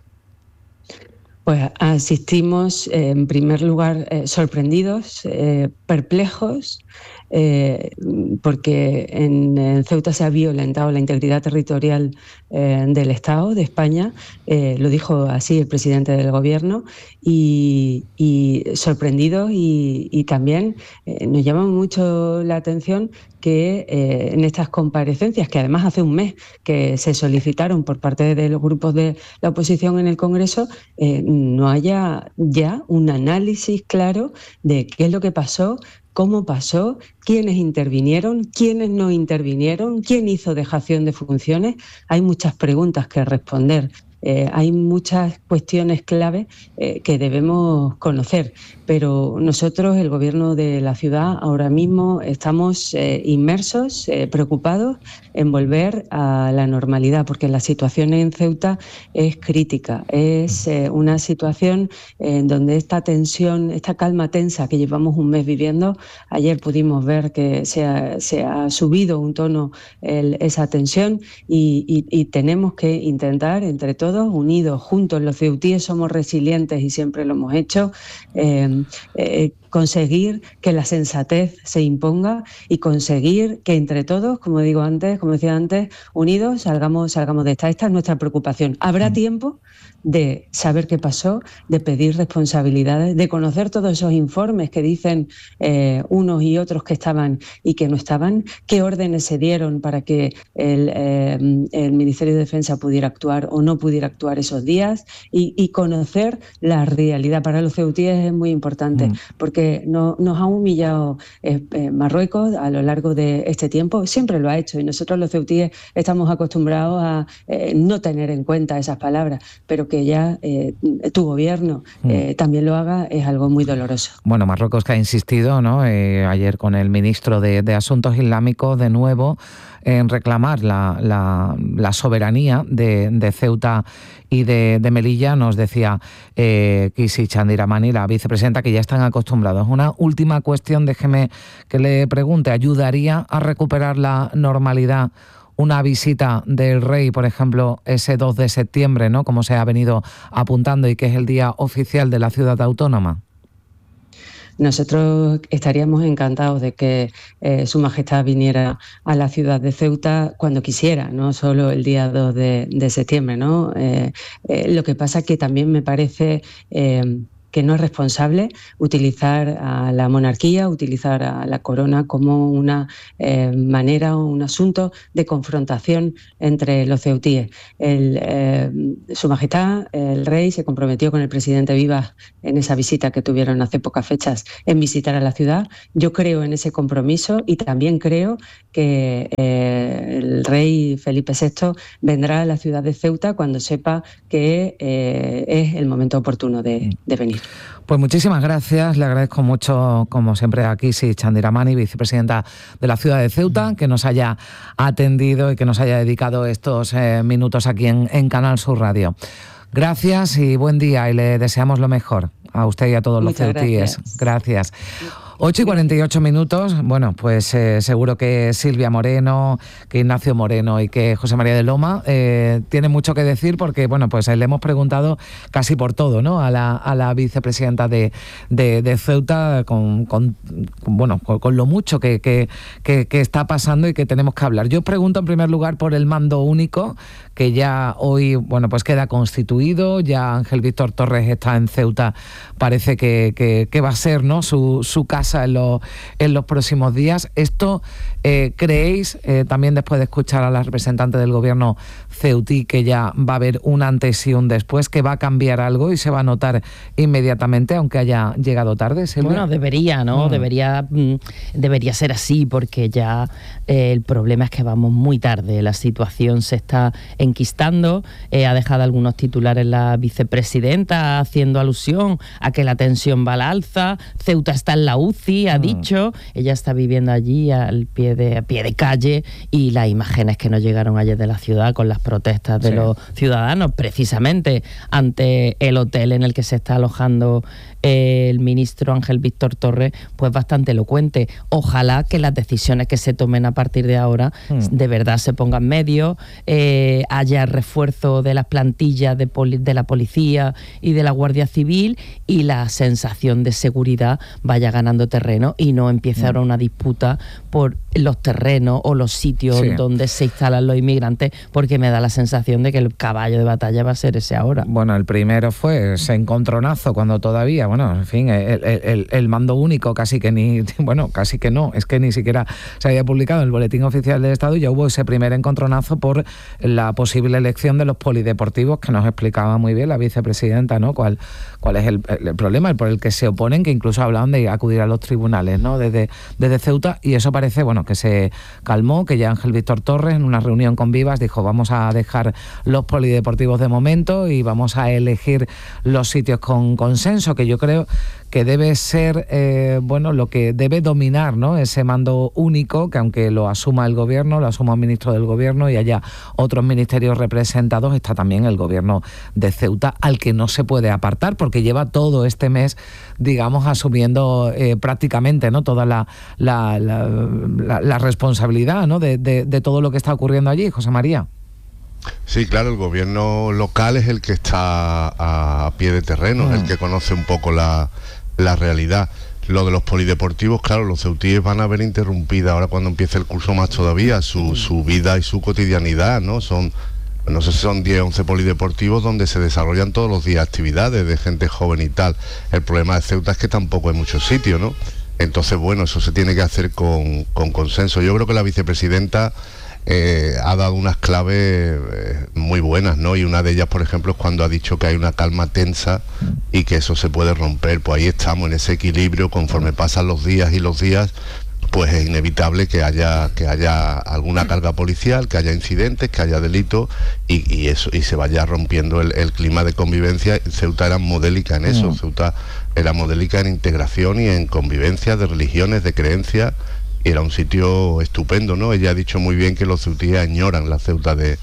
Pues asistimos, eh, en primer lugar, eh, sorprendidos, eh, perplejos, eh, porque en, en Ceuta se ha violentado la integridad territorial eh, del Estado, de España, eh, lo dijo así el presidente del Gobierno, y, y sorprendidos, y, y también eh, nos llama mucho la atención que eh, en estas comparecencias, que además hace un mes que se solicitaron por parte de los grupos de la oposición en el Congreso, eh, no haya ya un análisis claro de qué es lo que pasó, cómo pasó, quiénes intervinieron, quiénes no intervinieron, quién hizo dejación de funciones. Hay muchas preguntas que responder. Eh, hay muchas cuestiones clave eh, que debemos conocer, pero nosotros, el Gobierno de la ciudad, ahora mismo estamos eh, inmersos, eh, preocupados en volver a la normalidad, porque la situación en Ceuta es crítica. Es eh, una situación en donde esta tensión, esta calma tensa que llevamos un mes viviendo, ayer pudimos ver que se ha, se ha subido un tono el, esa tensión, y, y, y tenemos que intentar, entre todos, todos unidos, juntos. Los ceutíes somos resilientes y siempre lo hemos hecho. Eh, eh, conseguir que la sensatez se imponga y conseguir que entre todos, como digo antes, como decía antes, unidos salgamos, salgamos de esta. Esta es nuestra preocupación. Habrá tiempo de saber qué pasó, de pedir responsabilidades, de conocer todos esos informes que dicen eh, unos y otros que estaban y que no estaban, qué órdenes se dieron para que el, eh, el Ministerio de Defensa pudiera actuar o no pudiera acudir a actuar esos días y, y conocer la realidad. Para los ceutíes es muy importante, mm. porque no, nos ha humillado eh, eh, Marruecos a lo largo de este tiempo, siempre lo ha hecho, y nosotros los ceutíes estamos acostumbrados a eh, no tener en cuenta esas palabras, pero que ya eh, tu gobierno eh, mm. también lo haga es algo muy doloroso. Bueno, Marruecos que ha insistido, ¿no? Eh, ayer con el ministro de, de Asuntos Islámicos de nuevo en reclamar la, la, la soberanía de, de Ceuta y de, de Melilla. Nos decía eh, Kisi Chandiramani, la vicepresidenta, que ya están acostumbrados. Una última cuestión, déjeme que le pregunte, ¿ayudaría a recuperar la normalidad una visita del rey, por ejemplo, ese dos de septiembre, ¿no? Como se ha venido apuntando y que es el día oficial de la ciudad autónoma? Nosotros estaríamos encantados de que eh, Su Majestad viniera a la ciudad de Ceuta cuando quisiera, no solo el día dos de, de septiembre, ¿no? Eh, eh, lo que pasa es que también me parece eh, que no es responsable utilizar a la monarquía, utilizar a la corona como una eh, manera o un asunto de confrontación entre los ceutíes. El, eh, Su Majestad, el rey, se comprometió con el presidente Vivas en esa visita que tuvieron hace pocas fechas en visitar a la ciudad. Yo creo en ese compromiso y también creo que eh, el rey Felipe sexto vendrá a la ciudad de Ceuta cuando sepa que eh, es el momento oportuno de, de venir. Pues muchísimas gracias, le agradezco mucho, como siempre, a Kisi Chandiramani, vicepresidenta de la ciudad de Ceuta, que nos haya atendido y que nos haya dedicado estos eh, minutos aquí en, en Canal Sur Radio. Gracias y buen día, y le deseamos lo mejor a usted y a todos los ceutíes. Gracias. gracias. ocho y cuarenta y ocho minutos, bueno, pues eh, seguro que Silvia Moreno, que Ignacio Moreno y que José María de Loma eh, tienen mucho que decir porque, bueno, pues le hemos preguntado casi por todo, ¿no? A la, a la vicepresidenta de, de, de Ceuta con, con, con, bueno, con, con lo mucho que, que, que, que está pasando y que tenemos que hablar. Yo pregunto en primer lugar por el mando único, que ya hoy, bueno, pues queda constituido, ya Ángel Víctor Torres está en Ceuta, parece que, que, que va a ser, ¿no?, su, su casa en los, en los próximos días. Esto, eh, ¿creéis, eh, también después de escuchar a la representante del gobierno ceutí, que ya va a haber un antes y un después, que va a cambiar algo y se va a notar inmediatamente, aunque haya llegado tarde, Silvia? Bueno, debería, ¿no? Mm. Debería, debería ser así, porque ya eh, el problema es que vamos muy tarde, la situación se está enquistando, eh, ha dejado algunos titulares la vicepresidenta haciendo alusión a que la tensión va al alza, Ceuta está en la U C I, ha mm. dicho, ella está viviendo allí al pie de, a pie de calle, y las imágenes que nos llegaron ayer de la ciudad con las protestas de sí. los ciudadanos, precisamente ante el hotel en el que se está alojando el ministro Ángel Víctor Torres, pues bastante elocuente. Ojalá que las decisiones que se tomen a partir de ahora mm. de verdad se pongan medios, eh, haya refuerzo de las plantillas de, poli- de la policía y de la Guardia Civil, y la sensación de seguridad vaya ganando terreno y no empiece mm. ahora una disputa por los terrenos o los sitios sí. donde se instalan los inmigrantes, porque me da la sensación de que el caballo de batalla va a ser ese ahora. Bueno, el primero fue ese encontronazo cuando todavía, bueno, en fin, el, el, el mando único casi que ni, bueno, casi que no, es que ni siquiera se había publicado en el Boletín Oficial del Estado, y ya hubo ese primer encontronazo por la posible elección de los polideportivos, que nos explicaba muy bien la vicepresidenta, ¿no? Cuál, cuál es el, el problema por el que se oponen, que incluso hablaban de acudir a los tribunales, ¿no? Desde, desde Ceuta, y eso parece, bueno, que se calmó, que ya Ángel Víctor Torres en una reunión con Vivas dijo: vamos a dejar los polideportivos de momento y vamos a elegir los sitios con consenso, que yo creo que debe ser eh, bueno, lo que debe dominar, ¿no? Ese mando único, que aunque lo asuma el gobierno, lo asuma el ministro del gobierno y haya otros ministerios representados, está también el gobierno de Ceuta, al que no se puede apartar, porque lleva todo este mes, digamos, asumiendo eh, prácticamente, ¿no?, toda la, la, la, la, la responsabilidad, ¿no?, de, de, de todo lo que está ocurriendo allí, José María. Sí, claro, el gobierno local es el que está a pie de terreno, mm. el que conoce un poco la, la realidad. Lo de los polideportivos, claro, los ceutíes van a ver interrumpida ahora, cuando empiece el curso, más todavía su, su vida y su cotidianidad, ¿no? Son, no sé si son diez, once polideportivos donde se desarrollan todos los días actividades de gente joven y tal. El problema de Ceuta es que tampoco hay muchos sitios, ¿no? Entonces, bueno, eso se tiene que hacer con, con consenso. Yo creo que la vicepresidenta eh, ha dado unas claves eh, muy buenas, ¿no? Y una de ellas, por ejemplo, es cuando ha dicho que hay una calma tensa y que eso se puede romper. Pues ahí estamos, en ese equilibrio. Conforme pasan los días y los días, pues es inevitable que haya que haya alguna carga policial, que haya incidentes, que haya delitos y, y eso y se vaya rompiendo el, el clima de convivencia. Ceuta era modélica en eso, mm. Ceuta era modélica en integración y en convivencia de religiones, de creencias, y era un sitio estupendo, ¿no? Ella ha dicho muy bien que los ceutíes añoran la Ceuta de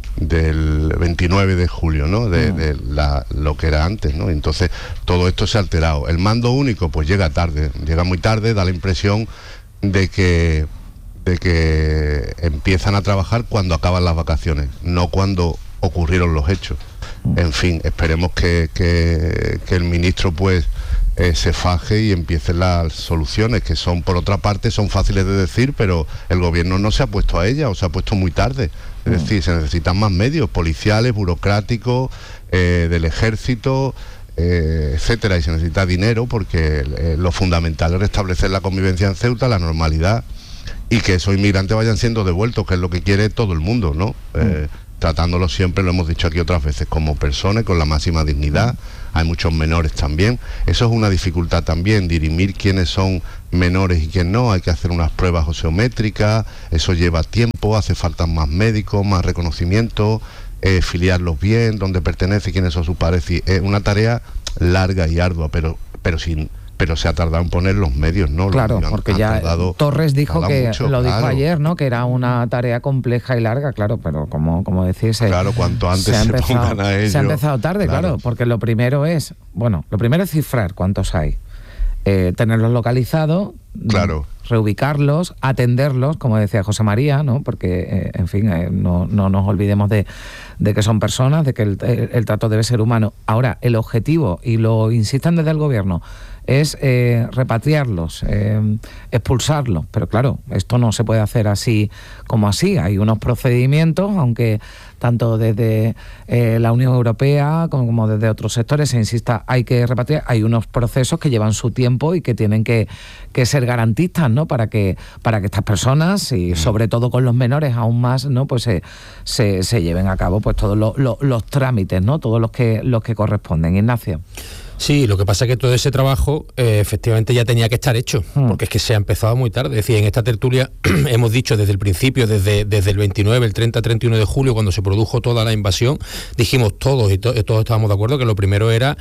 del veintinueve de julio, ¿no? De, mm. de la, lo que era antes, ¿no? Entonces todo esto se ha alterado. El mando único pues llega tarde, llega muy tarde, da la impresión de que de que empiezan a trabajar cuando acaban las vacaciones, no cuando ocurrieron los hechos. En fin, esperemos que, que, que el ministro pues eh, se faje y empiecen las soluciones, que son, por otra parte, son fáciles de decir, pero el gobierno no se ha puesto a ellas, o se ha puesto muy tarde. Es decir, se necesitan más medios policiales, burocráticos, eh, del ejército, Eh, etcétera, y se necesita dinero, porque eh, lo fundamental es restablecer la convivencia en Ceuta, la normalidad, y que esos inmigrantes vayan siendo devueltos, que es lo que quiere todo el mundo, ¿no? Eh, tratándolos siempre, lo hemos dicho aquí otras veces, como personas, con la máxima dignidad. Hay muchos menores también, eso es una dificultad también, dirimir quiénes son menores y quién no. Hay que hacer unas pruebas oseométricas, eso lleva tiempo, hace falta más médicos, más reconocimiento, Eh, filiarlos bien, dónde pertenece, quiénes son sus padres. Es una tarea larga y ardua, pero pero sin pero se ha tardado en poner los medios, ¿no? Claro, han, porque han ya tardado, Torres dijo que mucho, lo dijo claro. ayer, ¿no? Que era una tarea compleja y larga, claro, pero como como decís, eh, claro, cuanto antes se, se, se empezado, pongan a ello, se ha empezado tarde, claro. claro, porque lo primero es, bueno, lo primero es cifrar cuántos hay, eh, tenerlos localizados, claro, reubicarlos, atenderlos, como decía José María, ¿no? Porque, eh, en fin, eh, no, no nos olvidemos de, de que son personas, de que el, el, el trato debe ser humano. Ahora, el objetivo, y lo insisten desde el gobierno, es eh, repatriarlos, eh, expulsarlos, pero claro, esto no se puede hacer así como así. Hay unos procedimientos, aunque tanto desde eh, la Unión Europea como, como desde otros sectores se insista, hay que repatriar, hay unos procesos que llevan su tiempo y que tienen que, que ser garantistas, ¿no? Para que para que estas personas, y sobre todo con los menores aún más, ¿no? Pues se, se, se lleven a cabo pues todos los, los, los trámites, ¿no? Todos los que los que corresponden. Ignacio. Sí, lo que pasa es que todo ese trabajo eh, efectivamente ya tenía que estar hecho, hmm. porque es que se ha empezado muy tarde. Es decir, en esta tertulia hemos dicho desde el principio, desde, desde el veintinueve, el treinta, treinta y uno de julio, cuando se produjo toda la invasión, dijimos todos, y to- todos estábamos de acuerdo, que lo primero era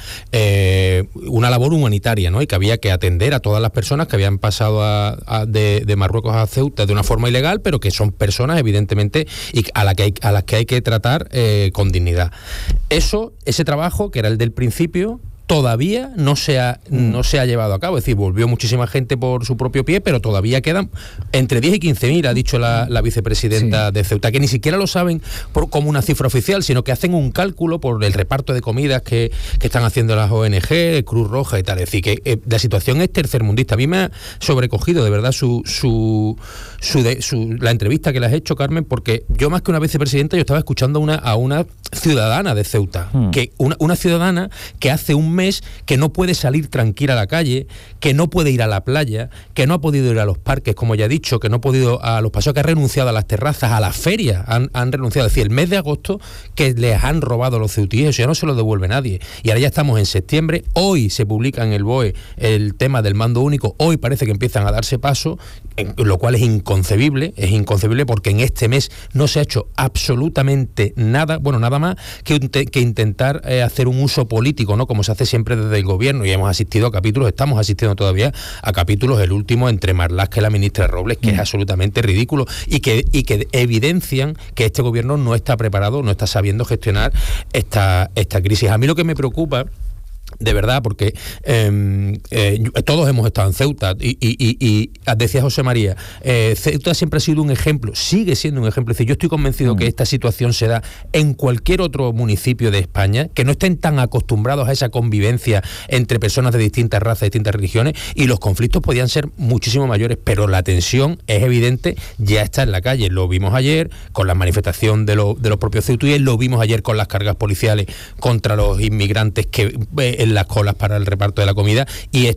eh, una labor humanitaria, ¿no? Y que había que atender a todas las personas que habían pasado a, a de, de Marruecos a Ceuta de una forma ilegal, pero que son personas, evidentemente, y a, la que hay, a las que hay que tratar eh, con dignidad. Eso, ese trabajo, que era el del principio, todavía no se ha no se ha llevado a cabo. Es decir, volvió muchísima gente por su propio pie, pero todavía quedan entre diez y quince mil, ha dicho la, la vicepresidenta sí. de Ceuta, que ni siquiera lo saben por, como una cifra oficial, sino que hacen un cálculo por el reparto de comidas que, que están haciendo las O N G, Cruz Roja y tal. Es decir, que eh, la situación es tercermundista. A mí me ha sobrecogido de verdad su su, su, de, su la entrevista que le has hecho, Carmen, porque yo, más que una vicepresidenta, yo estaba escuchando una, a una ciudadana de Ceuta, hmm. que una, una ciudadana que hace un mes que no puede salir tranquila a la calle, que no puede ir a la playa, que no ha podido ir a los parques, como ya he dicho, que no ha podido a los paseos, que ha renunciado a las terrazas, a las ferias, han, han renunciado. Es decir, el mes de agosto que les han robado los ceutíes, eso ya no se lo devuelve nadie. Y ahora ya estamos en septiembre, hoy se publica en el B O E el tema del mando único, hoy parece que empiezan a darse paso, en, lo cual es inconcebible, es inconcebible porque en este mes no se ha hecho absolutamente nada, bueno, nada más que, que intentar eh, hacer un uso político, ¿no? Como se hace siempre desde el gobierno, y hemos asistido a capítulos, estamos asistiendo todavía a capítulos, el último entre Marlaska y la ministra Robles, que mm. es absolutamente ridículo y que, y que evidencian que este gobierno no está preparado, no está sabiendo gestionar esta, esta crisis. A mí lo que me preocupa, de verdad, porque eh, eh, todos hemos estado en Ceuta y, y, y, y decía José María, eh, Ceuta siempre ha sido un ejemplo, sigue siendo un ejemplo. Es decir, yo estoy convencido mm. que esta situación se da en cualquier otro municipio de España, que no estén tan acostumbrados a esa convivencia entre personas de distintas razas, distintas religiones, y los conflictos podían ser muchísimo mayores, pero la tensión es evidente, ya está en la calle. Lo vimos ayer con la manifestación de, lo, de los propios ceutíes, lo vimos ayer con las cargas policiales contra los inmigrantes que eh, en las colas para el reparto de la comida, y esto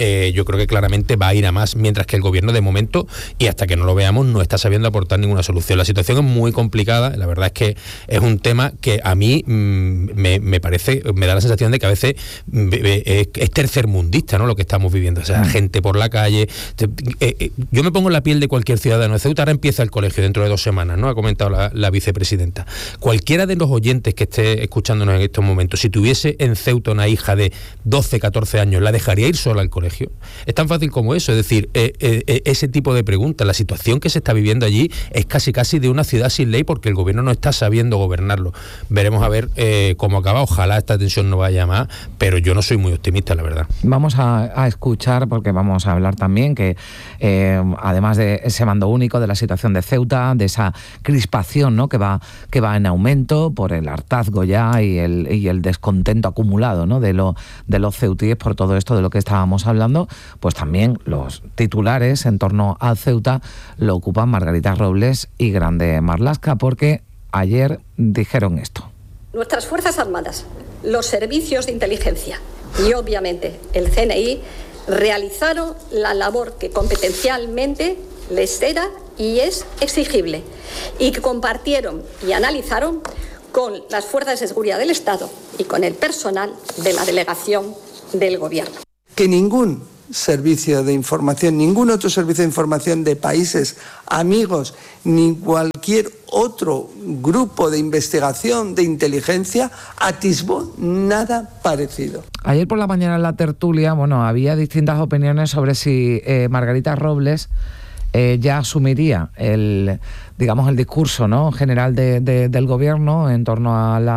eh, yo creo que claramente va a ir a más, mientras que el gobierno de momento, y hasta que no lo veamos, no está sabiendo aportar ninguna solución. La situación es muy complicada, la verdad es que es un tema que a mí mmm, me, me parece, me da la sensación de que a veces mmm, es, es tercermundista, ¿no?, lo que estamos viviendo, o sea, gente por la calle. Te, eh, eh, yo me pongo en la piel de cualquier ciudadano de Ceuta. Ahora empieza el colegio dentro de dos semanas, ¿no?, ha comentado la, la vicepresidenta. Cualquiera de los oyentes que esté escuchándonos en estos momentos, si tuviese en Ceuta una hija de doce, catorce años, ¿la dejaría ir sola al colegio? Es tan fácil como eso, es decir, eh, eh, ese tipo de preguntas. La situación que se está viviendo allí es casi casi de una ciudad sin ley, porque el gobierno no está sabiendo gobernarlo. Veremos a ver eh, cómo acaba. Ojalá esta tensión no vaya más, pero yo no soy muy optimista, la verdad. Vamos a, a escuchar, porque vamos a hablar también que eh, además de ese mando único, de la situación de Ceuta, de esa crispación, ¿no?, que va que va en aumento por el hartazgo ya y el, y el descontento acumulado, ¿no?, de, lo, de los ceutíes por todo esto de lo que estábamos hablando, pues también los titulares en torno a Ceuta lo ocupan Margarita Robles y Grande Marlaska, porque ayer dijeron esto. Nuestras Fuerzas Armadas, los servicios de inteligencia y obviamente el C N I realizaron la labor que competencialmente les era y es exigible, y que compartieron y analizaron con las fuerzas de seguridad del Estado y con el personal de la delegación del Gobierno. Que ningún servicio de información, ningún otro servicio de información de países amigos, ni cualquier otro grupo de investigación de inteligencia atisbó nada parecido. Ayer por la mañana en la tertulia, bueno, había distintas opiniones sobre si eh, Margarita Robles Eh, ya asumiría el, digamos, el discurso, ¿no?, general de, de, del gobierno en torno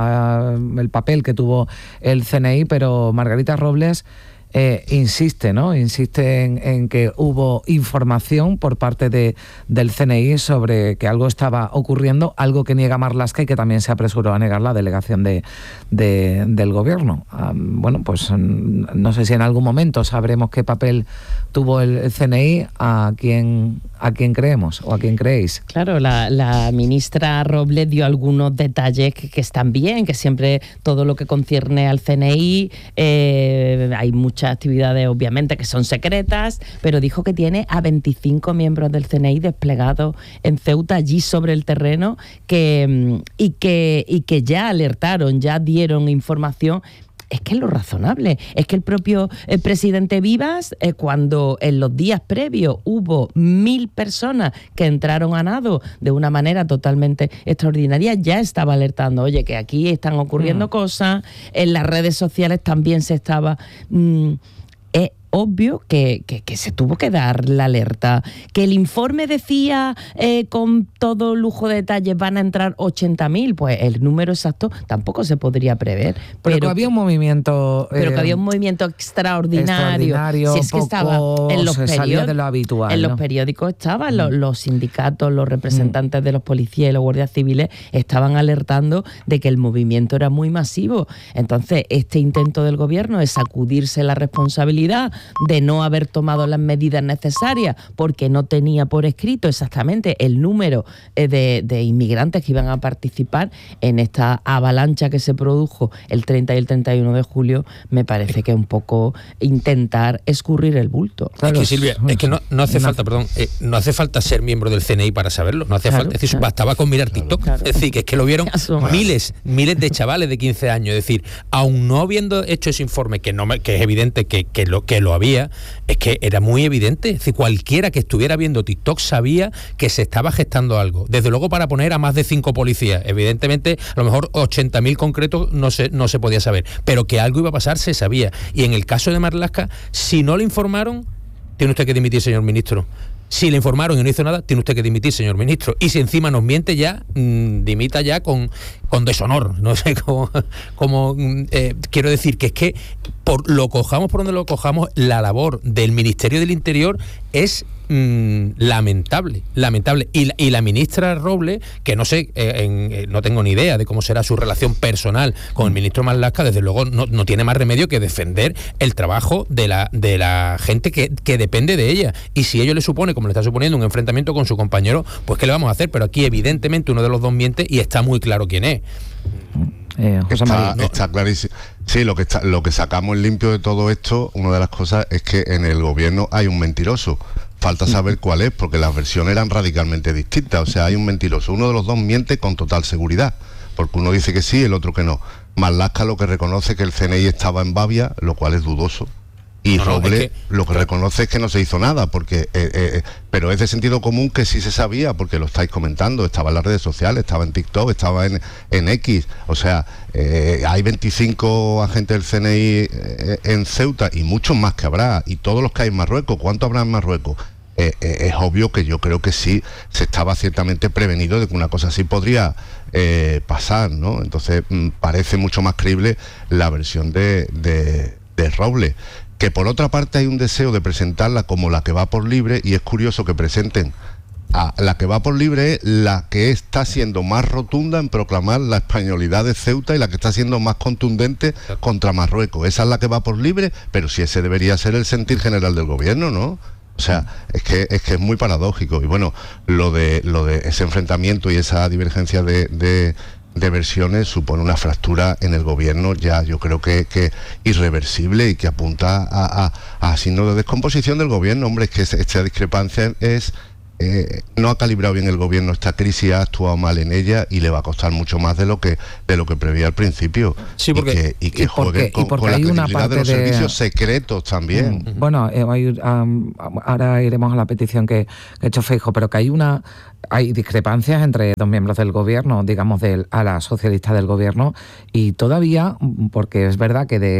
al papel que tuvo el C N I, pero Margarita Robles eh, insiste, ¿no? Insiste en, en que hubo información por parte de, del C N I sobre que algo estaba ocurriendo, algo que niega Marlaska y que también se apresuró a negar la delegación de, de, del gobierno. Um, bueno, pues no sé si en algún momento sabremos qué papel tuvo el, el C N I, a quién, a quién creemos o a quién creéis. Claro, la, la ministra Robles dio algunos detalles que, que están bien, que siempre todo lo que concierne al C N I, eh, hay muchas actividades obviamente que son secretas, pero dijo que tiene a veinticinco miembros del C N I desplegados en Ceuta, allí sobre el terreno, que, y, que, y que ya alertaron, ya dieron información. Es que es lo razonable, es que el propio el presidente Vivas, eh, cuando en los días previos hubo mil personas que entraron a nado de una manera totalmente extraordinaria, ya estaba alertando, oye, que aquí están ocurriendo mm. cosas, en las redes sociales también se estaba... Mmm, eh, obvio que, que, que se tuvo que dar la alerta. Que el informe decía eh, con todo lujo de detalles van a entrar ochenta mil, pues el número exacto tampoco se podría prever. Pero, pero que había un movimiento... Pero eh, que había un movimiento extraordinario. extraordinario si es que estaba en los, periód- de lo habitual, en ¿no? los periódicos estaban mm. los, los sindicatos, los representantes mm. de los policías y los guardias civiles estaban alertando de que el movimiento era muy masivo. Entonces, este intento del gobierno es sacudirse la responsabilidad de no haber tomado las medidas necesarias porque no tenía por escrito exactamente el número de, de inmigrantes que iban a participar en esta avalancha que se produjo el treinta y el treinta y uno de julio. Me parece que es un poco intentar escurrir el bulto. Claro, es que Silvia, es que no, no hace no. falta, perdón, eh, no hace falta ser miembro del C N I para saberlo, no hace claro, falta, es decir, claro. bastaba con mirar TikTok, claro, claro. Es decir, que es que lo vieron miles, miles de chavales de quince años, es decir, aun no habiendo hecho ese informe, que no me, que es evidente que, que lo que lo había, es que era muy evidente, es decir, cualquiera que estuviera viendo TikTok sabía que se estaba gestando algo, desde luego para poner a más de cinco policías, evidentemente a lo mejor ochenta mil concretos no se, no se podía saber, pero que algo iba a pasar se sabía, y en el caso de Marlaska, si no le informaron, tiene usted que dimitir, señor ministro. Si le informaron y no hizo nada, tiene usted que dimitir, señor ministro. Y si encima nos miente ya, mmm, dimita ya con, con deshonor. No sé cómo... cómo eh, quiero decir que es que, por lo cojamos por donde lo cojamos, la labor del Ministerio del Interior es mmm, lamentable, lamentable. Y la, y la ministra Robles, que no sé, eh, en, eh, no tengo ni idea de cómo será su relación personal con el ministro Marlaska, desde luego no, no tiene más remedio que defender el trabajo de la, de la gente que, que depende de ella. Y si ello le supone, como le está suponiendo, un enfrentamiento con su compañero, pues ¿qué le vamos a hacer? Pero aquí evidentemente uno de los dos miente y está muy claro quién es. eh, José está, María. Está clarísimo. Sí, lo que, está, lo que sacamos en limpio de todo esto, una de las cosas es que en el gobierno hay un mentiroso. Falta saber cuál es, porque las versiones eran radicalmente distintas. O sea, hay un mentiroso. Uno de los dos miente con total seguridad, porque uno dice que sí, el otro que no. Marlaska lo que reconoce que el C N I estaba en Babia, lo cual es dudoso. Y no, Roble no, es que, lo que claro. reconoce es que no se hizo nada, porque eh, eh, pero es de sentido común que sí se sabía, porque lo estáis comentando, estaba en las redes sociales, estaba en TikTok, estaba en, en X, o sea, eh, hay veinticinco agentes del C N I eh, en Ceuta y muchos más que habrá, y todos los que hay en Marruecos, ¿cuánto habrá en Marruecos? Eh, eh, es obvio que yo creo que sí se estaba ciertamente prevenido de que una cosa así podría eh, pasar, ¿no? Entonces mm, parece mucho más creíble la versión de, de, de Roble. Que por otra parte hay un deseo de presentarla como la que va por libre, y es curioso que presenten a la que va por libre, es la que está siendo más rotunda en proclamar la españolidad de Ceuta y la que está siendo más contundente contra Marruecos. Esa es la que va por libre, pero si ese debería ser el sentir general del gobierno, ¿no? O sea, es que es que es muy paradójico. Y bueno, lo de lo de ese enfrentamiento y esa divergencia de, de de versiones supone una fractura en el gobierno ya yo creo que, que irreversible, y que apunta a, a, a signos de descomposición del gobierno. Hombre, es que esta discrepancia es eh, no ha calibrado bien el gobierno esta crisis, ha actuado mal en ella y le va a costar mucho más de lo que de lo que previó al principio. Sí, porque, y que, y que jueguen con, con la credibilidad de los de... servicios secretos también. Mm, bueno, eh, hay, um, ahora iremos a la petición que, que ha hecho Feijóo, pero que hay una hay discrepancias entre dos miembros del gobierno, digamos, del ala socialista del gobierno, y todavía, porque es verdad que de